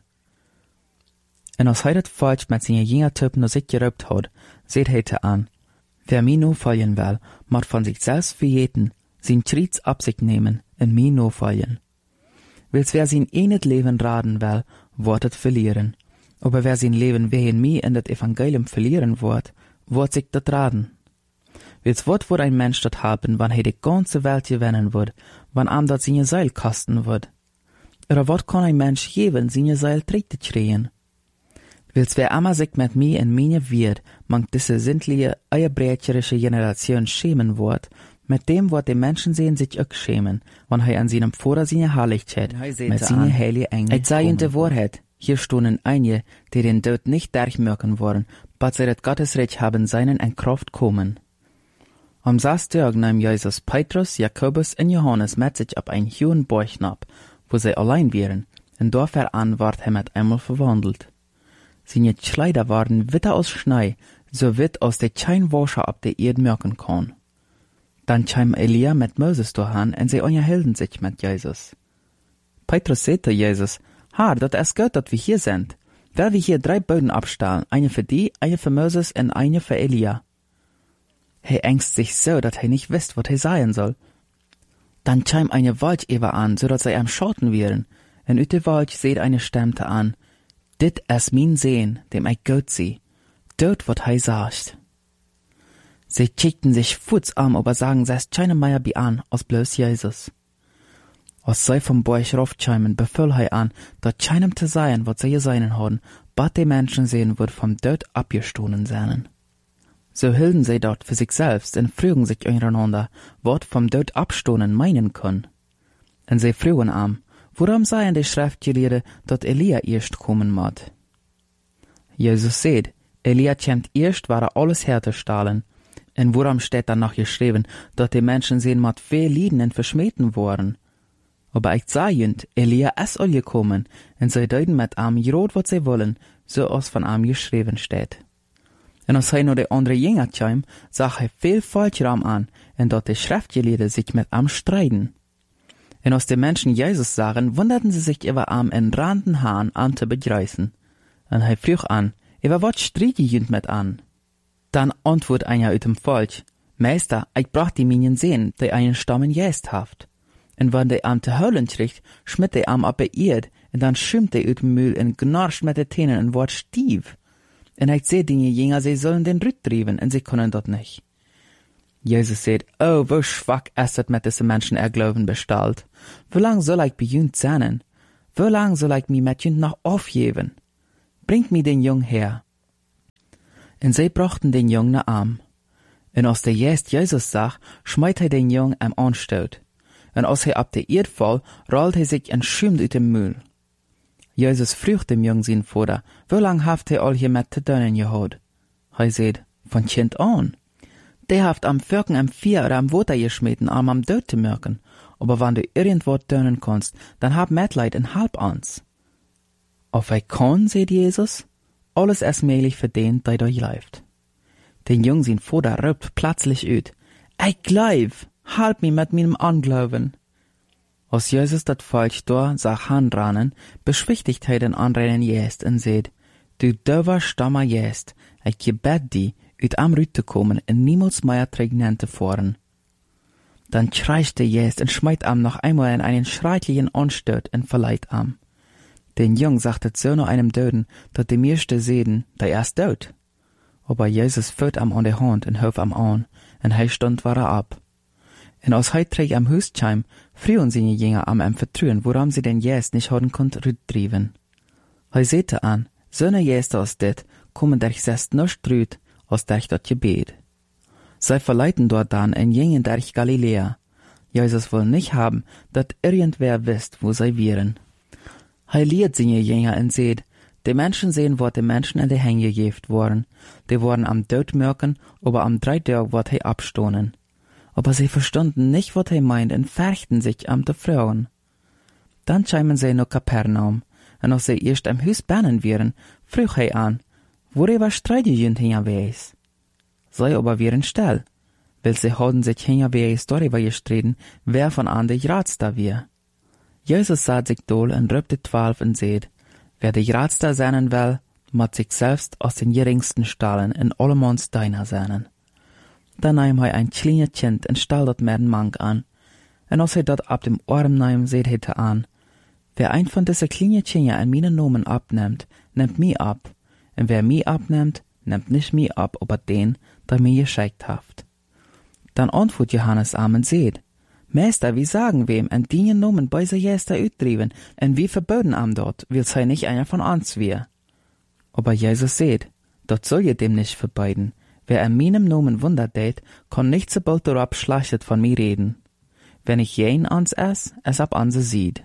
Und als er das falsch mit seinen Jüngertypen sich gerübt hat, seht er an, wer mir nur folgen will, muss von sich selbst verjeten, sein Kreuz ab sich nehmen und mir nur folgen. Willst wer sein eines Leben raten will, wird es verlieren. Aber wer sein Leben wegen mir in das Evangelium verlieren wird sich das raten. Willst wird ein Mensch das haben, wann er die ganze Welt gewinnen wird, wann ihm das seine Seil kosten wird? Oder was kann ein Mensch geben, seine Seil treten kriegen? Willst wer immer sich mit mir in meine wird, man diese sindliche, eierbrecherische Generation schämen wird, mit dem wird die Menschen sehen sich auch schämen, wann er an seinem Vater seine Herrlichkeit mit seinen heiligen Engeln. Es sei in der Wahrheit, hier stonden einige, die den Tod nicht durchmerken wollen, aber sie das Gottesreich haben seinen in Kraft kommen. Am 6. Tag nahm Jesus Petrus, Jakobus und Johannes mit sich ab einen hohen Berg hinab, wo sie allein wären, und dafür an ward er mit einmal verwandelt. Seine Kleider waren witter aus Schnee, so witt als der kein Wascher ab der Erde merken kann. Dann kam Elia mit Moses dahin, und sie unterhielten sich mit Jesus. Petrus sagte Jesus, Herr, dat ist gut, dat wir hier sind. Weil wir hier 3 Böden abstellen, eine für die, eine für Moses und eine für Elia. Er ängst sich so, dass er nicht wisst, was er sagen soll. Dann kam eine Waldeber an, so dass sie am Schatten wären. Und ut der Wald seht eine Stimme an, dit ist mein Sehn, dem ich gut sieh. Dort, was er sagt. Sie kickten sich futs an, aber sagen, sie ist keine Meier bi an, als bloß Jesus. Als sie vom Berg raufkämen, befahl er an, dass keinem zu sein, was sie sein haben, bat die Menschen sehen wird vom Tod abgestohlen sein. So hielten sie dort für sich selbst und frügen sich untereinander, was vom Tod abstohlen meinen können. Und sie frügen am, warum seien die Schriftgelehrten, dass Elia erst kommen mod? Jesus sagt, Elia kämt erst, war alles herzustellen. Und warum steht dann noch geschrieben, dass die Menschen sehen mod viel Lieden und verschmähten worden? Aber ich sah jünd, Elia ist all gekommen, und sie deuten mit am gerot, was sie wollen, so als von am geschrieben steht. Und als er noch die andere Jünger kam, sah er viel Falschram an, und dort die Schriftgelehrten sich mit am streiten. Und als die Menschen Jesus sahen, wunderten sie sich über am in randen Haaren an zu begrüßen. Und er frug an, über was streit ihr jünd mit an? Dann antwortet einer aus dem Volk, Meister, ich brach die Minen sehen, die einen Stammen jäst haft. Und wenn der am te heulen kriegt, schmitt der am ab der Erd, und dann schimmt der ut dem Müll und gnarscht mit den Tänen und wort stief. Und ich seh die Jünger, sie sollen den Rütt trieben, und sie können dort nicht. Jesus sagt, oh, wo schwach ist es mit diesen Menschen Glauben bestellt. Wie lang soll ich bei jünd sein? Wie lang soll ich mich mit jünd noch aufgeben? Bringt mir den Jungen her. Und sie brachten den Jungen nach Arm. Und als der Jesus sah, schmeit den Jungen am Anstoot. Und als ab der Erde fall, rollt sich und schäumt aus dem Müll. Jesus fragt dem Jungen sein Vater, wie lang habt all hier mit zu tun gehad? Sagt, von Kind an. Der haft am Völken am Vier oder am Water geschmeten, am Tod zu merken. Aber wenn du irgendwo tönen kannst, dann hab Mitleid und halb ans. Auf ich kann, sagt Jesus, alles ist möglich für den, der läuft. Den Jungen sein Vater ruft plötzlich ut, ich glaub, halb mich mit meinem Anglauben. Als Jesus dat falsch da sah handrannen, beschwichtigt den anderen Jest und sagt, du döver stammer Jest, ich gebet die, ut am Rüt zu kommen und niemals mehr Trägnente fahren. Dann schreit der Jest und schmeit am noch einmal in einen schrecklichen Anstoot und verleiht am. Den Jung sagte so noch einem Döden, dat die meiste sehen, der erst död. Aber Jesus führt am an der Hand und hört am an, und hei stund war ab. Und als hei träg am Hüstscheim, frühen sie Jünger am Vertrühen, woran sie den Jest nicht haben konnt rüttrieben. Hei sehte an, so ne Jest aus dit, kommen der sest nicht rüt, aus der dort Gebet. Sei verleiten dort dann en Jingen der Galiläa. Jesus will nicht haben, dat irgendwer wisst, wo sei wären. Hei liert sie Jünger und seht, die Menschen sehen, wo die Menschen in die Hänge gegeben worden. Die worden am Tod merken, aber am 3 Tag wird hei abstonen. Aber sie verstanden nicht, was er meint, und fürchten sich am de Frauen. Dann scheimen sie nach Kapernaum, und als sie erst am Haus bannen wären, frug er an, worüber streiten jünd hingeweis? Sie aber wären still, weil sie hadden sich hingeweis darüber gestritten, wer von an der Ratster wär. Jesus sah sich doll und rübt die 12 und seht, wer der Ratster sein will, muss sich selbst aus den geringsten stahlen in allemanns deiner sein. Dann nahm er ein kleines Kind und stall dort mit dem Mank an. Und als er dort ab dem Arm nahm, seht er an, wer ein von diesen kleinen Kindern an meinen Namen abnimmt, nimmt mich ab. Und wer mich abnimmt, nimmt nicht mich ab, aber den, der mir geschickt haft. Dann antwortet Johannes am und seht, Meister, wie sagen wem, an die Namen bei se Jester utdriven, und wie verboten am dort, will sei nicht einer von uns wir. Aber Jesus seht, dort soll ihr dem nicht verbeiden. Wer an meinem Namen Wunder tät, kann nicht so bald darauf schlachtet von mir reden. Wenn ich jen ans es ab anse sieht.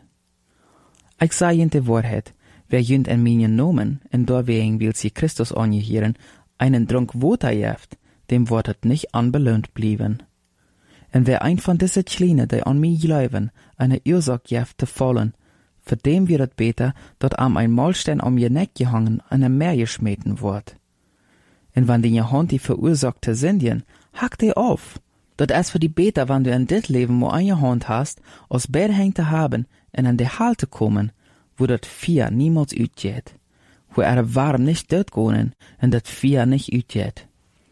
Ich sag jen die Wahrheit, wer jünd an meinen Namen, und deswegen will sie Christus angehieren, einen Trunk Water jeft, dem wortet nicht anbelohnt blieben. Und wer ein von diese Kleine, die an mich glauben, eine Ursache jeft zu fallen, für dem wird es besser, dort am ein Mahlstein um ihr Neck gehangen, eine Meer geschmeten wird. Und wenn die Hand die verursachte Sündchen, hack die auf. Dat ist für die Beter, wenn du in dit Leben wo eine Hand hast, aus beide Hände zu haben, und an die Halte kommen, wo dat 4 niemals utgeht. Wo warm nicht dort gehen, und dat 4 nicht utgeht.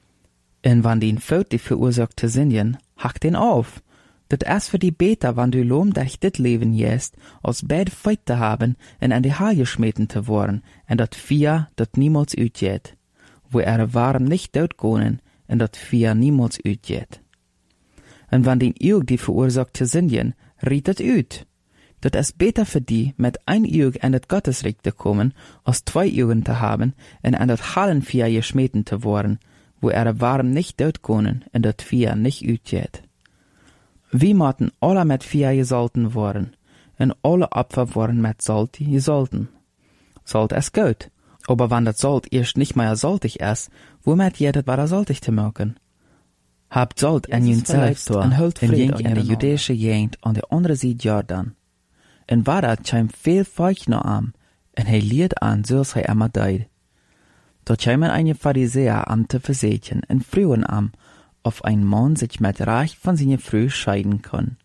Und wenn die Fout die verursachte Sündchen, hack den auf. Dat ist für die Beter, wenn du lohm durch dit Leben jest, aus beide Feit zu haben, und an die Halle geschmeten zu worden, und dat 4 dat niemals utgeht. Wo warm nicht dort gehen, und dat 4 niemals utgeht. Und wenn den Ug die verursachte Sündchen, riet het ut. Dat ist besser für die, mit ein Ug an das Gottesreich zu kommen, als 2 Ugen zu haben, und an das Hallen 4 geschmeten zu worden, wo warm nicht dort gehen, und dat 4 nicht utgeht. Wie mochten alle mit 4 gesalten worden, und alle Opfer worden mit Salt gesalten. Salt ist gut. Aber wenn das Salt erst nicht mehr saltig ist, womit jedet war saltig zu merken? Habt Salt an jünd selbst und hüllt Fried in die jüdische Gegend an der anderen Seite Jordan. Und war dat scheim viel Feucht noch am, und liert an, so sei immer deid. Dort scheimen einige Pharisäer am zu versätchen und frühen am, auf ein Mann sich mit Recht von seiner Früh scheiden kann.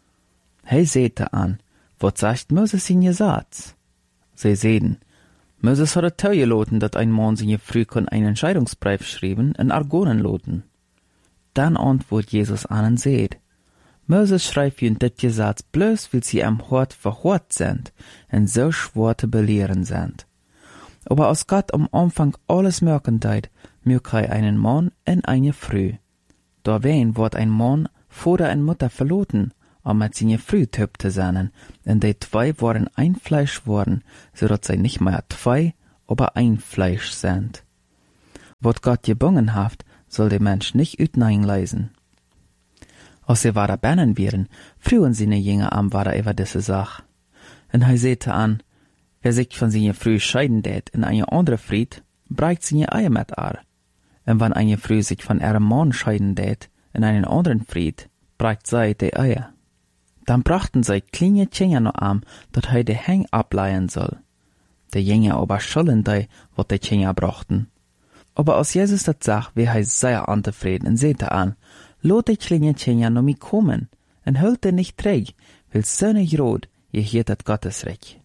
Sehte an, was sagt Moses in ihr Satz? Sie sehen, Moses hat geloten, dat ein Mann seine Früh kon einen Scheidungsbrief schreiben und argonen loten. Dann antwortet Jesus an und seht, Moses schreibt ihnen dit Gesetz bloß, weil sie am Hort verhort sind und so schwer zu belehren sind. Aber als Gott am Anfang alles merken teit, mögt einen Mann und eine Früh. Daarbij wordt een man vader en moeder verloten, om met zijn vrouw thuis te zijn, en die twee worden een Fleisch worden, zodat zij niet meer twee, aber ein Fleisch sind. Wat Gott gebungen haft, soll der Mensch nicht uitnein leisen. Als sie waren bennen wären, frühen seine Jünger am waren über diese Sache. Und er sagte an, wer sich von seiner Frau scheiden tät in eine andere Fried, breicht seine Eier mit ar. Und wenn eine Frau sich von ihrem Mann scheiden tät in einen anderen Fried, breicht sie die Eier. Dann brachten sie kleine Kinder noch an, dat er die Heng ableihen soll. Die Jünger aber schulden die, wat die Kinder brachten. Aber als Jesus das sagt, wie er sehr unzufrieden und sagte an, lot die kleine Kinder noch mich kommen, und hüllt nicht träg, weil seine Jod, je hier das Gottesreich.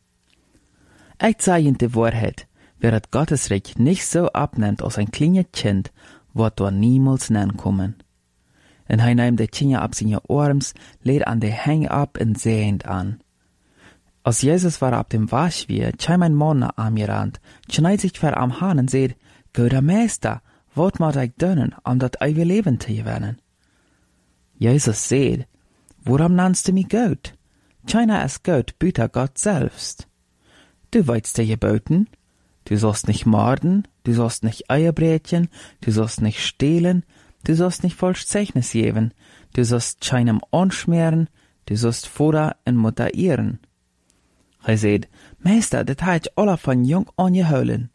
Ich sage in die Wahrheit, wer das Gottesreich nicht so abnimmt als ein kleines Kind, wird dort niemals nennen kommen. Und er nimmt die Kinder ab seine Arms, lädt an die Hänge ab und sehend an. Als Jesus war ab dem Waschwier, kam ein Mann an mir gerannt, schneit sich vor am Hahn und sagt, Guter Meister, wat moet ich doen, om dat eeuwige Leben zu gewinnen? Jesus sagt, warum nennst du mich gut? Keiner ist gut, büter Gott selbst. Du weißt die Geboten, du sollst nicht morden, du sollst nicht Eier brechen, du sollst nicht stehlen, du sollst nicht falsch Zeugnis geben, du sollst keinem anschmieren, du sollst Vater und Mutter ehren. Er sagt, Meister, das hat ich alle von jung an geholen.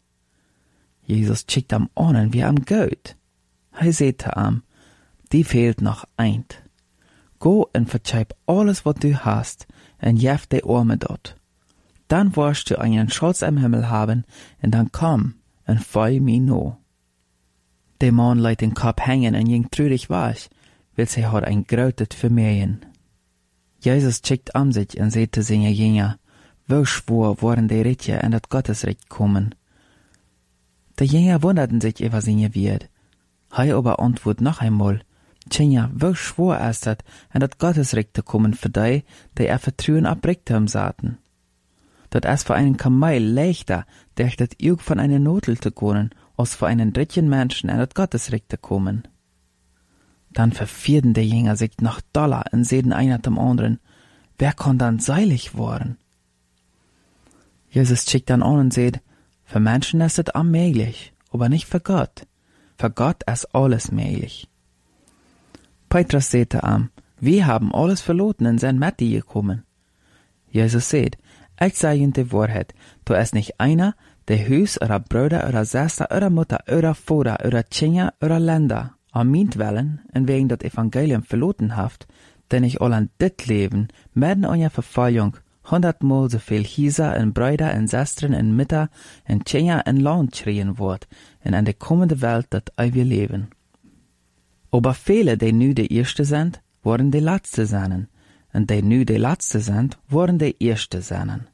Jesus schickt am an wie am Gott. Er sagt ihm, die fehlt noch eins. Go und verzeih alles, was du hast, und jef die Arme dort. Dann wirst du einen Schatz im Himmel haben, und dann komm und folg mir nach. Der Mann lässt den Kopf hängen und ging traurig weg, weil sie hat ein Grautet vermehren. Jesus schickt sich und sagte seine Jünger, wo schwor waren die Rätje in das Gottesreich kommen. Die Jünger wunderten sich über seine Wert. Er aber antwortet noch einmal, Tja, wo schwor ist das, in das Gottesreich zu kommen für die ihr Vertrauen auf Reichtum saten. Das ist für einen Kamel leichter, durch das Jug von einer Notel zu gehen, als für einen dritten Menschen in das Gottesreich zu kommen. Dann verfierden die Jünger sich noch doller und sehen einer zum anderen, wer kann dann seilig worden? Jesus schickt dann an und sagt, für Menschen ist es unmöglich, aber nicht für Gott. Für Gott ist alles möglich. Petrus sagte ihm, wir haben alles verloren und sind mit dir gekommen. Jesus sagt, ich sage Ihnen die Wahrheit, da ist nicht einer, der Haus oder Bruder oder Schwester oder Mutter oder Vater oder Kinder oder Länder an meinetwillen und wegen das Evangelium verloren haft, denn ich all an dit Leben, mitten an der Verfolgung, 100-mal so viel Häuser und Brüder und Schwestern und Mütter und Kinder und Land schreien wird, und an der kommende Welt das ewige Leben. Aber viele, die nu die Erste sind, worden die Letzte sein, und die nu die Letzte sind, worden die Erste sein.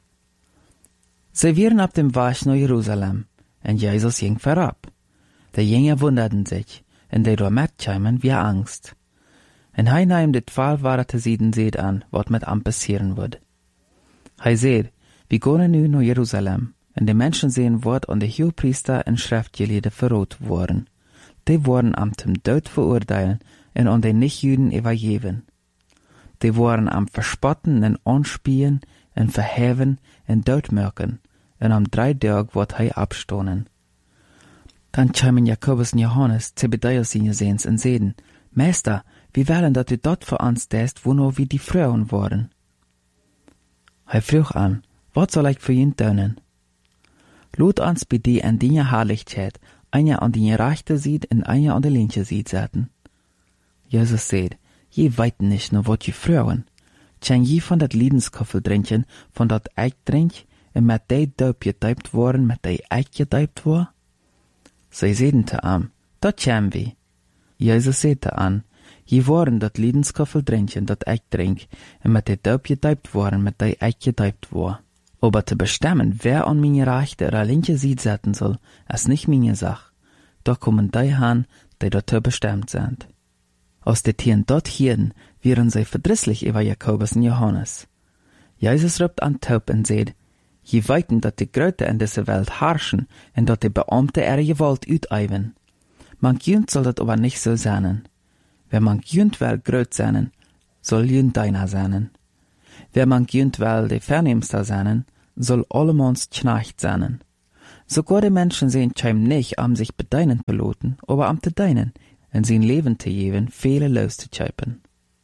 Sie waren auf dem Weg nach Jerusalem, und Jesus ging vorab. Die Jünger wunderten sich, und die dort mitkamen wie Angst. Und er nahm die 12 Worte sieden seht an, was mit ihm passieren wird. Er sagt, wir gehen nu nach Jerusalem, und die Menschen sehen wird an die Hohepriester und Schriftgelehrten verrot worden. Die wurden am zum Tod verurteilen und an den Nichtjuden übergeben. Die wurden am Verspotten und Anspielen und Verheven und Todmürken, und am 3 Tage wird er abstoßen. Dann kamen Jakobus und Johannes, Zebedeus seine Sehens, und sagten, Meister, wir wollen, dass du dort für uns tust, wo nur wir die Frauen waren. Er frug an, was soll ich für ihn tun? Lud uns bei dir in deiner Herrlichkeit, einer an die rechte Seite und einer an die linke Seite setzen. Jesus sagt, je weit nicht nur was je Frauen. Kann je von dat Liedenskoffel trinken, von dat ich trink, und mit die Daub getauft worden, mit die ich getauft war? Sie sagten zu ihm, dat kämen wir. Jesus sagte an, je waren dat Liedenskoffel trinken, dat ich trink, und mit die Daub getauft worden, mit die ich getauft war. Aber zu bestimmen, wer an meine rechte oder linke Seite setzen soll, ist nicht meine Sache. Da kommen die an, die dazu bestimmt sind. Aus den Tieren dort hierden, wären sie verdrisslich über Jakobus und Johannes. Jesus ruft an Taub und sagt, je weiten, dass die Gröte in dieser Welt herrschen und dass die Beamte ihre Gewalt ausüben. Man soll das aber nicht so sein. Wer man günt wel gröt seinen, soll jünt deiner seinen. Wer man günt wel de Vernehmster seinen, soll allemans Knecht seinen. Sogar die Menschen sehen scheim nicht am sich bedeinen zu loten, aber am te deinen, en sein Leben te geben, viele los zu scheipen.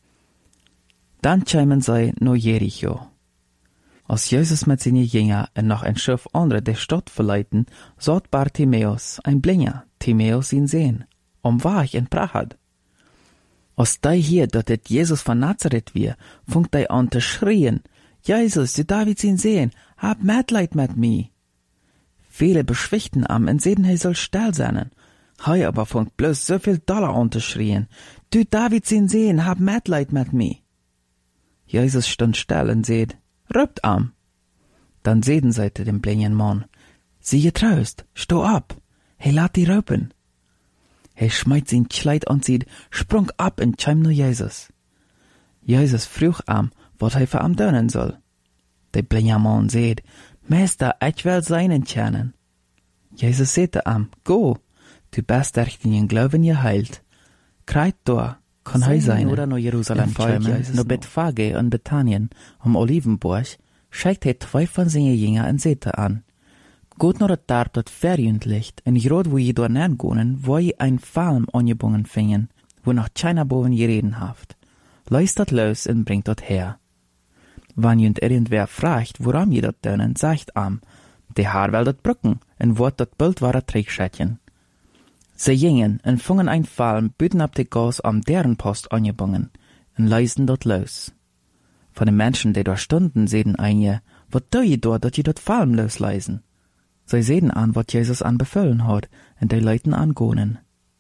Dann scheimen sei no Jericho. Als Jesus mit seinen Jünger en noch ein Schiff andere der Stadt verleiten, sagt Bartimäus, ein Blinger, Timäus ihn sehen, war ich in Prachad. Als dei hier, dat het Jesus von Nazareth wir, funkt dei an zu schrien, Jesus, du Davids ihn sehen, hab Mitleid mit mi. Viele beschwichten am en sehen, he soll still sein. Hei aber funkt bloß so viel Dollar an zu schrien, du Davids ihn sehen, hab Mitleid mit mi. Jesus stund still und seht, röpt am. Dann sehen sie dem blinden Mann, sie getraust, steh ab, he lat die röpen. He schmeißt sein Kleid an sieht, sprung ab und scheim nur Jesus. Jesus frug am, wat he für am dönen soll. Der blinde Mann seht, Meister, ich will seinen tjernen. Jesus sagte am, go, du bist durch den Glauben geheilt. Kreit da, kann he sein. Oder no Jerusalem kommen, no Bethphage und Bethanien, Olivenburg, schickt he 2 von seinen Jüngern und sagte an, Gott nur dat Tag tot Verjündlicht, en grad wo je dort gonen, wo je ein Falm angebungen fingen, wo noch keiner boven gereden haft. Leist dat los und bringt dat her. Wann jünd irgendwer fragt, woran je dat dönen, sagt am, de Haar will dat brücken, en wort dat Bild war a Trägschätchen. Sie gingen en fungen ein Falm, büten ab de Gas am deren Post angebungen, en leisten dat los. Von den Menschen, die dort stunden, sehen einige, wat do je dort, dat je dat Falm losleisen? Sie sehen an, wat Jesus anbefohlen hat, und die Leuten angonen.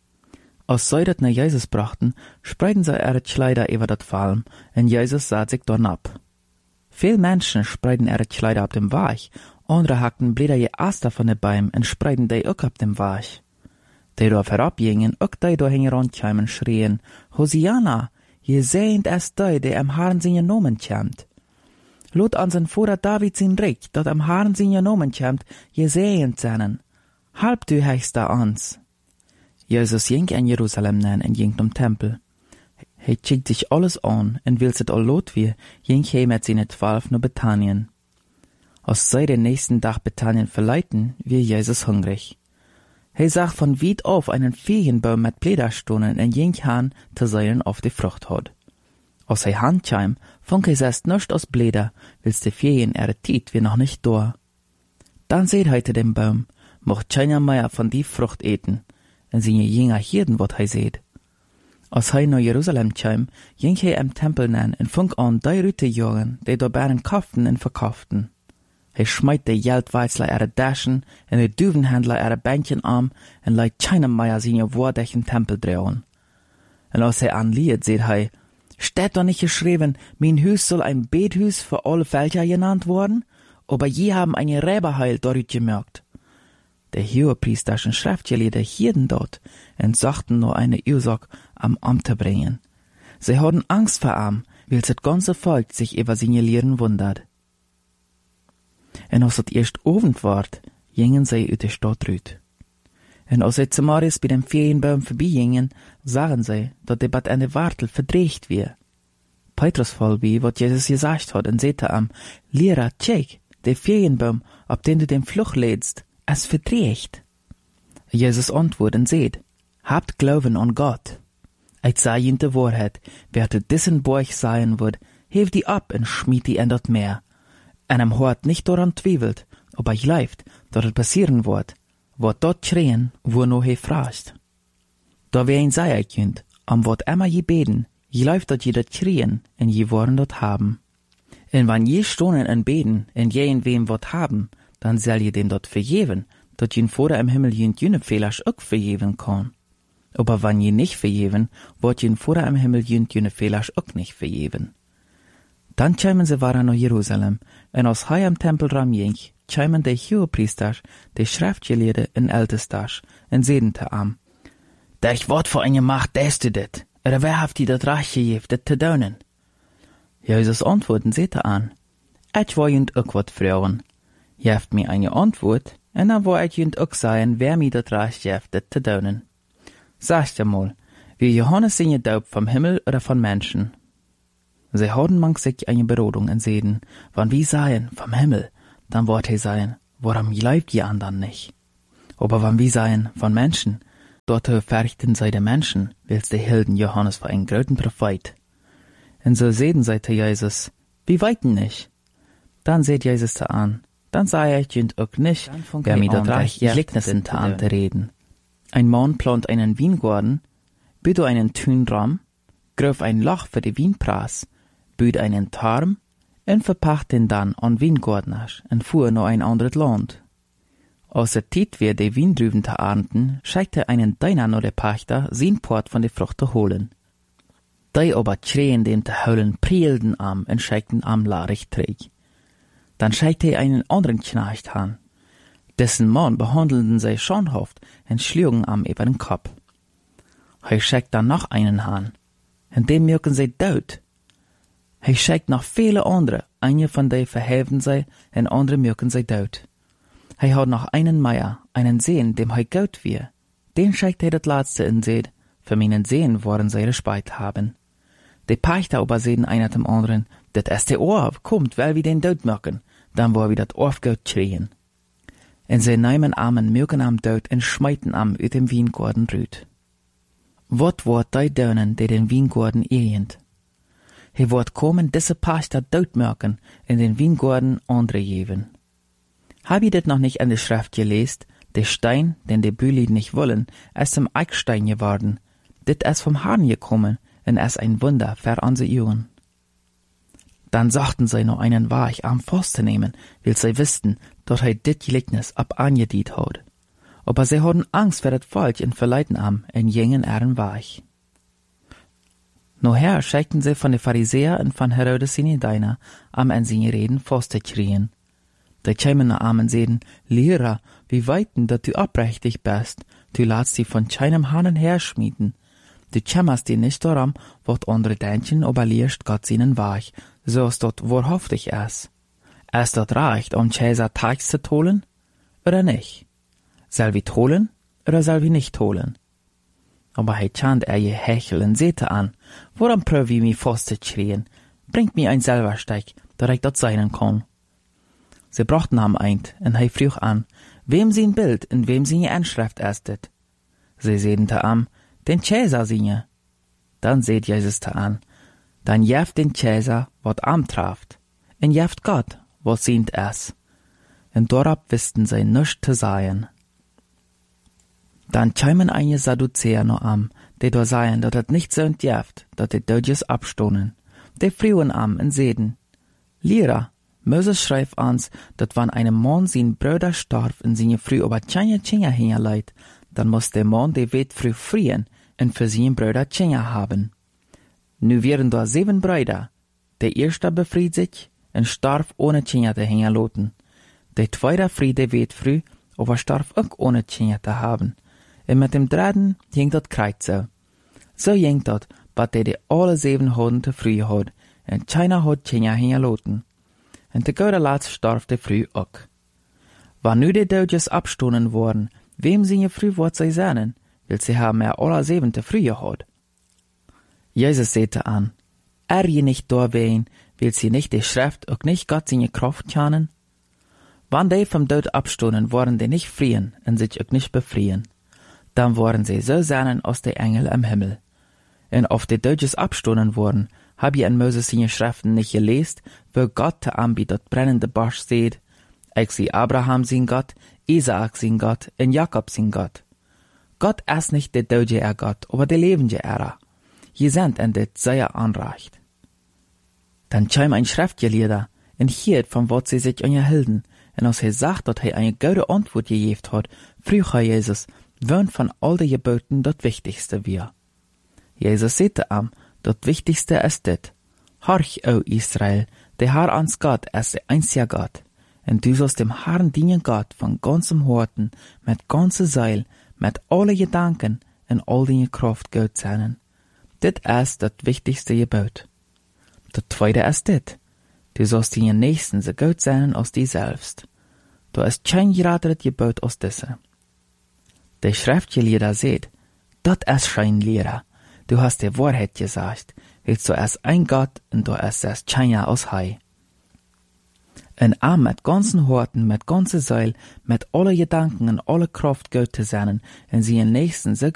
Als sie dat nach Jesus brachten, spreiten sie ihre Kleider über dat Falm, und Jesus sah sich dorn ab. Viel Menschen spreiten ihre Kleider ab dem Weg, andere hackten Blätter je Aster von den Bäumen und spreiten die auch ab dem Weg. Die dort herabgingen, auch die dort hingerankämen, schrien, Hosianna, je sehend es die, der am Herrn seine Nomen kämmt. Lot an sein Vater David sein Reich, dat am Herrn seine Nomen kämmt, je sehend seinen. Halb du heichst da ans. Jesus ging in Jerusalem nen und ging zum Tempel. He schickt sich alles an, und will sit all lot wie, ging he mit seine 12 nach Bethanien. Als sie den nächsten Tag Bethanien verleiten, wie Jesus hungrig. He sah von weit auf einen Feigenbaum mit Blätterstonen und ging han zu seilen auf die Frucht hat. Als he handscheim, funk he erst nicht aus Blätter, wils die Ferien ihre Tiet wie noch nicht da. Dann seht heite den Baum, mocht keiner mehr von die Frucht eten, und seine Jünger hirden, wat he seht. Als he nach Jerusalem scheim, ging he im Tempel nen und funk an die Rüte jagen, die da bären kauften und verkauften. He schmeit de Geldweizler ihre Daschen und de Duvenhändler ihre Bänkchen an und leit keiner mehr seine Worte in Tempel drehen. Und als he anliet, seht he, steht doch nicht geschrieben, mein Hus soll ein Bethus für alle Völker genannt worden, aber je haben eine Räberheil dort gemerkt. Der hohepriesterischen Schriftgelehrte hielten dort und sagten nur eine Ursache am Amt zu bringen. Sie hatten Angst vor ihm, weil das ganze Volk sich über seine Lehren wundert. Und als es erst Abend ward, gingen sie uit der Stadt rüt. Und als sie zum Morgens bei dem Ferienbaum vorbeigingen, sahen sie, dass der Bad an der Wartel verdreht wir. Petrus voll wie, was Jesus gesagt hat, und sagte am, Lehrer, check, der Ferienbaum, auf den du den Fluch lädst, es verdreht. Jesus antwortet und sagt, habt Glauben an Gott. Ich sage ihnen die Wahrheit, wer zu diesen Burg sein wird, hebt die ab und schmied die in das Meer. Und am Hort nicht daran zweifelt, ob er glaubt, dass es passieren wird, wat dort schreien, wo no he fragt. Da wer ihn sei könnt, am wat immer je beten, je läuft dat je dat schreien, en je wollen dort haben. En wann je stonen en beten, en je in wem wat haben, dann soll je dem dort vergeben, dat je Vater im Himmel jene Fehler auch vergeben kann. Aber wann je nicht vergeben, wird je Vater im Himmel jene Fehler auch nicht vergeben. Dann kämen sie waren nach Jerusalem, und aus hei am Tempelraum ging, kämen die Hohepriester, die Schriftgelehrte und Ältester, und sedente am. Durch Wort vor eine Macht däst du dit, oder wer haft die dat Reich gegeben, dit zu tun? Jesus antworten sehte an, ich war jünd auch wat fragen. Je haft mir eine Antwort, und dann war ich jünd auch sagen, wer mir dat Reich gegeben, dit zu tun. Sagt ja mal, Wie Johannes sind gedaupt vom Himmel oder von Menschen? Sie hadden manch sich eine Berodung in Seden, wann wie seien vom Himmel, dann wort he seien, warum leibt je andern nicht? Aber wann wie seien von Menschen, dort verrichten sei der Menschen, wils de hielden Johannes für einen gröten Prophet. Und so seden sei te Jesus, wie weiten nicht? Dann seht Jesus te an, dann sei ich jünd auch nicht, wer mir dort reich Gleichnissen te an te reden. Ein Mann plant einen Weingarten, büt einen Tünram, gröf ein Loch für die Weinpraß, büt einen Tarm, und verpacht den dann an Weingartners, und fuhr noch ein anderes Land. Aus der Zeit, wie die Weindrüben te ernten, schickte einen Deiner noch der Pachter, sein Port von der Frucht zu holen. Die aber schreien dem te holen, prielden am, und schickten am larig träg. Dann schickte einen anderen Knecht an. Dessen Mann behandelten sie schonhaft und schlugen am über den Kopf. Hij schickt dann noch einen an, und dem mögen sie dood. Hij schickt noch viele andere, eine von denen verhelfen sie, und andere mögen sie dood. Hij hat noch einen Meier, einen Sehen, dem hij gut wir. Den schickt das letzte in seed, für meinen Sehen wollen sie Respeit haben. Die Pachter aber sehen einer dem anderen, das erste Ohr kommt, weil wir den dood mögen, dann wollen wir das Ohr gut schreien. Und sie nehmen Armen mögen am dood und schmeiten am ut dem Weingarten rüt. Wat wordt die deunen, die den Weingarten ehend? Hij wordt komen diese Pachter doodmerken in den Weingarten andere geben. Hab ich das noch nicht in der Schrift gelesen? Der Stein, den die Büli nicht wollen, ist zum Eckstein geworden. Dit ist vom Herrn gekommen und ist ein Wunder für unsere Augen. Dann sagten sie noch einen Weich am Forst nehmen, weil sie wussten, dass er dit Gleichnis ab angediet hat. Aber sie hatten Angst vor das Volk und verleiten am und gingen ihren Weich. Noher schickten sie von den Pharisäer und von Herodes seine Diener am an seine Reden Forst zu kriegen. Die kämen nach am und seden, Lehrer, wie weiten, dass du abrechtig bist, du ladst die von keinem Hahn her schmieden. Du kämmerst die nicht daran, wat andere denken, aber lehrst Gott seinen Weich, so es dort wahrhaftig ist. Es dort reicht, Cäsar Tags zu holen, oder nicht? Soll wir holen, oder soll wir nicht holen? Aber he chant je Hechel und sehte an, woran pröv ich mich fast zu schrien, bringt mir ein Silbersteig, dass ich dort sein kann. Sie brachten ham eint, und he frug an, wem sein Bild und wem seine Anschrift estet. Sie sehen te am, den Cäsar singe. Dann seht Jesus te an, dann jeft den Cäsar, wat am traft, und jeft Gott, wat sient es. Und dorab wisten sie nisch te seien. Dann kämen einige Sadduzäer noch am, die da seien, dat het nicht so jeft, dat die Dödjes abstonen. Die frühen am und seden, Lehrer, Moses schreibt uns, dat wann einem Mann sein Bruder starb und seine Frau aber keine Kinder hinterleit, dann muss der Mann die Wet früh frieren und für seinen Bruder Kinder haben. Nu wären da 7 Brüder. Der erste befried sich und starb ohne Kinder zu hinterlaten. Der zweite fried die Wet früh, aber starb auch ohne Kinder zu haben. Und mit dem dritten ging dat Kreuz so. So ging dat, bis die alle 7 Hoden zu früh hat und keiner hat Kinder hinterlaten. Und der gute Latz starb der früh auch. Wann nu die Dödjes abstonen worden, wem sie früh wort sie sehnen, weil sie haben alle 7 zu früh gehabt. Jesus sehte an, je nicht da wehen, will sie nicht die Schrift auch nicht Gott seine Kraft kennen? Wann die vom Tod abstonen, worden die nicht frieren und sich auch nicht befrieren, dann worden sie so sehnen aus der Engel am Himmel. Und auf die Dödjes abstonen worden, hab ich in Moses seine Schriften nicht gelesen, wo Gott te anbietet brennende Bosch seht, ich sie Abraham sein Gott, Isaak sein Gott und Jakob sein Gott. Gott ist nicht der Dödje Gott, aber der lebende Je sind en dit sehr anreicht. Dann käm ein Schriftgelehrter und hielt von wat sie sich unterhielten, und als sagt, dass eine gute Antwort gegeben hat, frug Jesus, wen von all den Geboten das Wichtigste wir. Jesus sagte ihm, das Wichtigste ist dit: Horch, o Israel, der Herr ans Gott ist der einzige Gott, und du sollst dem Herrn dienen Gott von ganzem Herzen, mit ganzer Seele, mit alle Gedanken und all deine Kraft Gott sein. Dit ist das wichtigste Gebot. Das zweite ist dit: Du sollst deinen Nächsten so gut sein als dich selbst. Da ist kein gerateres Gebot als diese. Der Schriftgelehrte sagt, das ist kein Lehrer. du hast die Wahrheit gesagt, willst du erst ein Gott und du erst China aus Hai. Ein Arm mit ganzen Horten, mit ganzer Seil, mit alle Gedanken und alle Kraft Gott zu sein, und sie im Nächsten so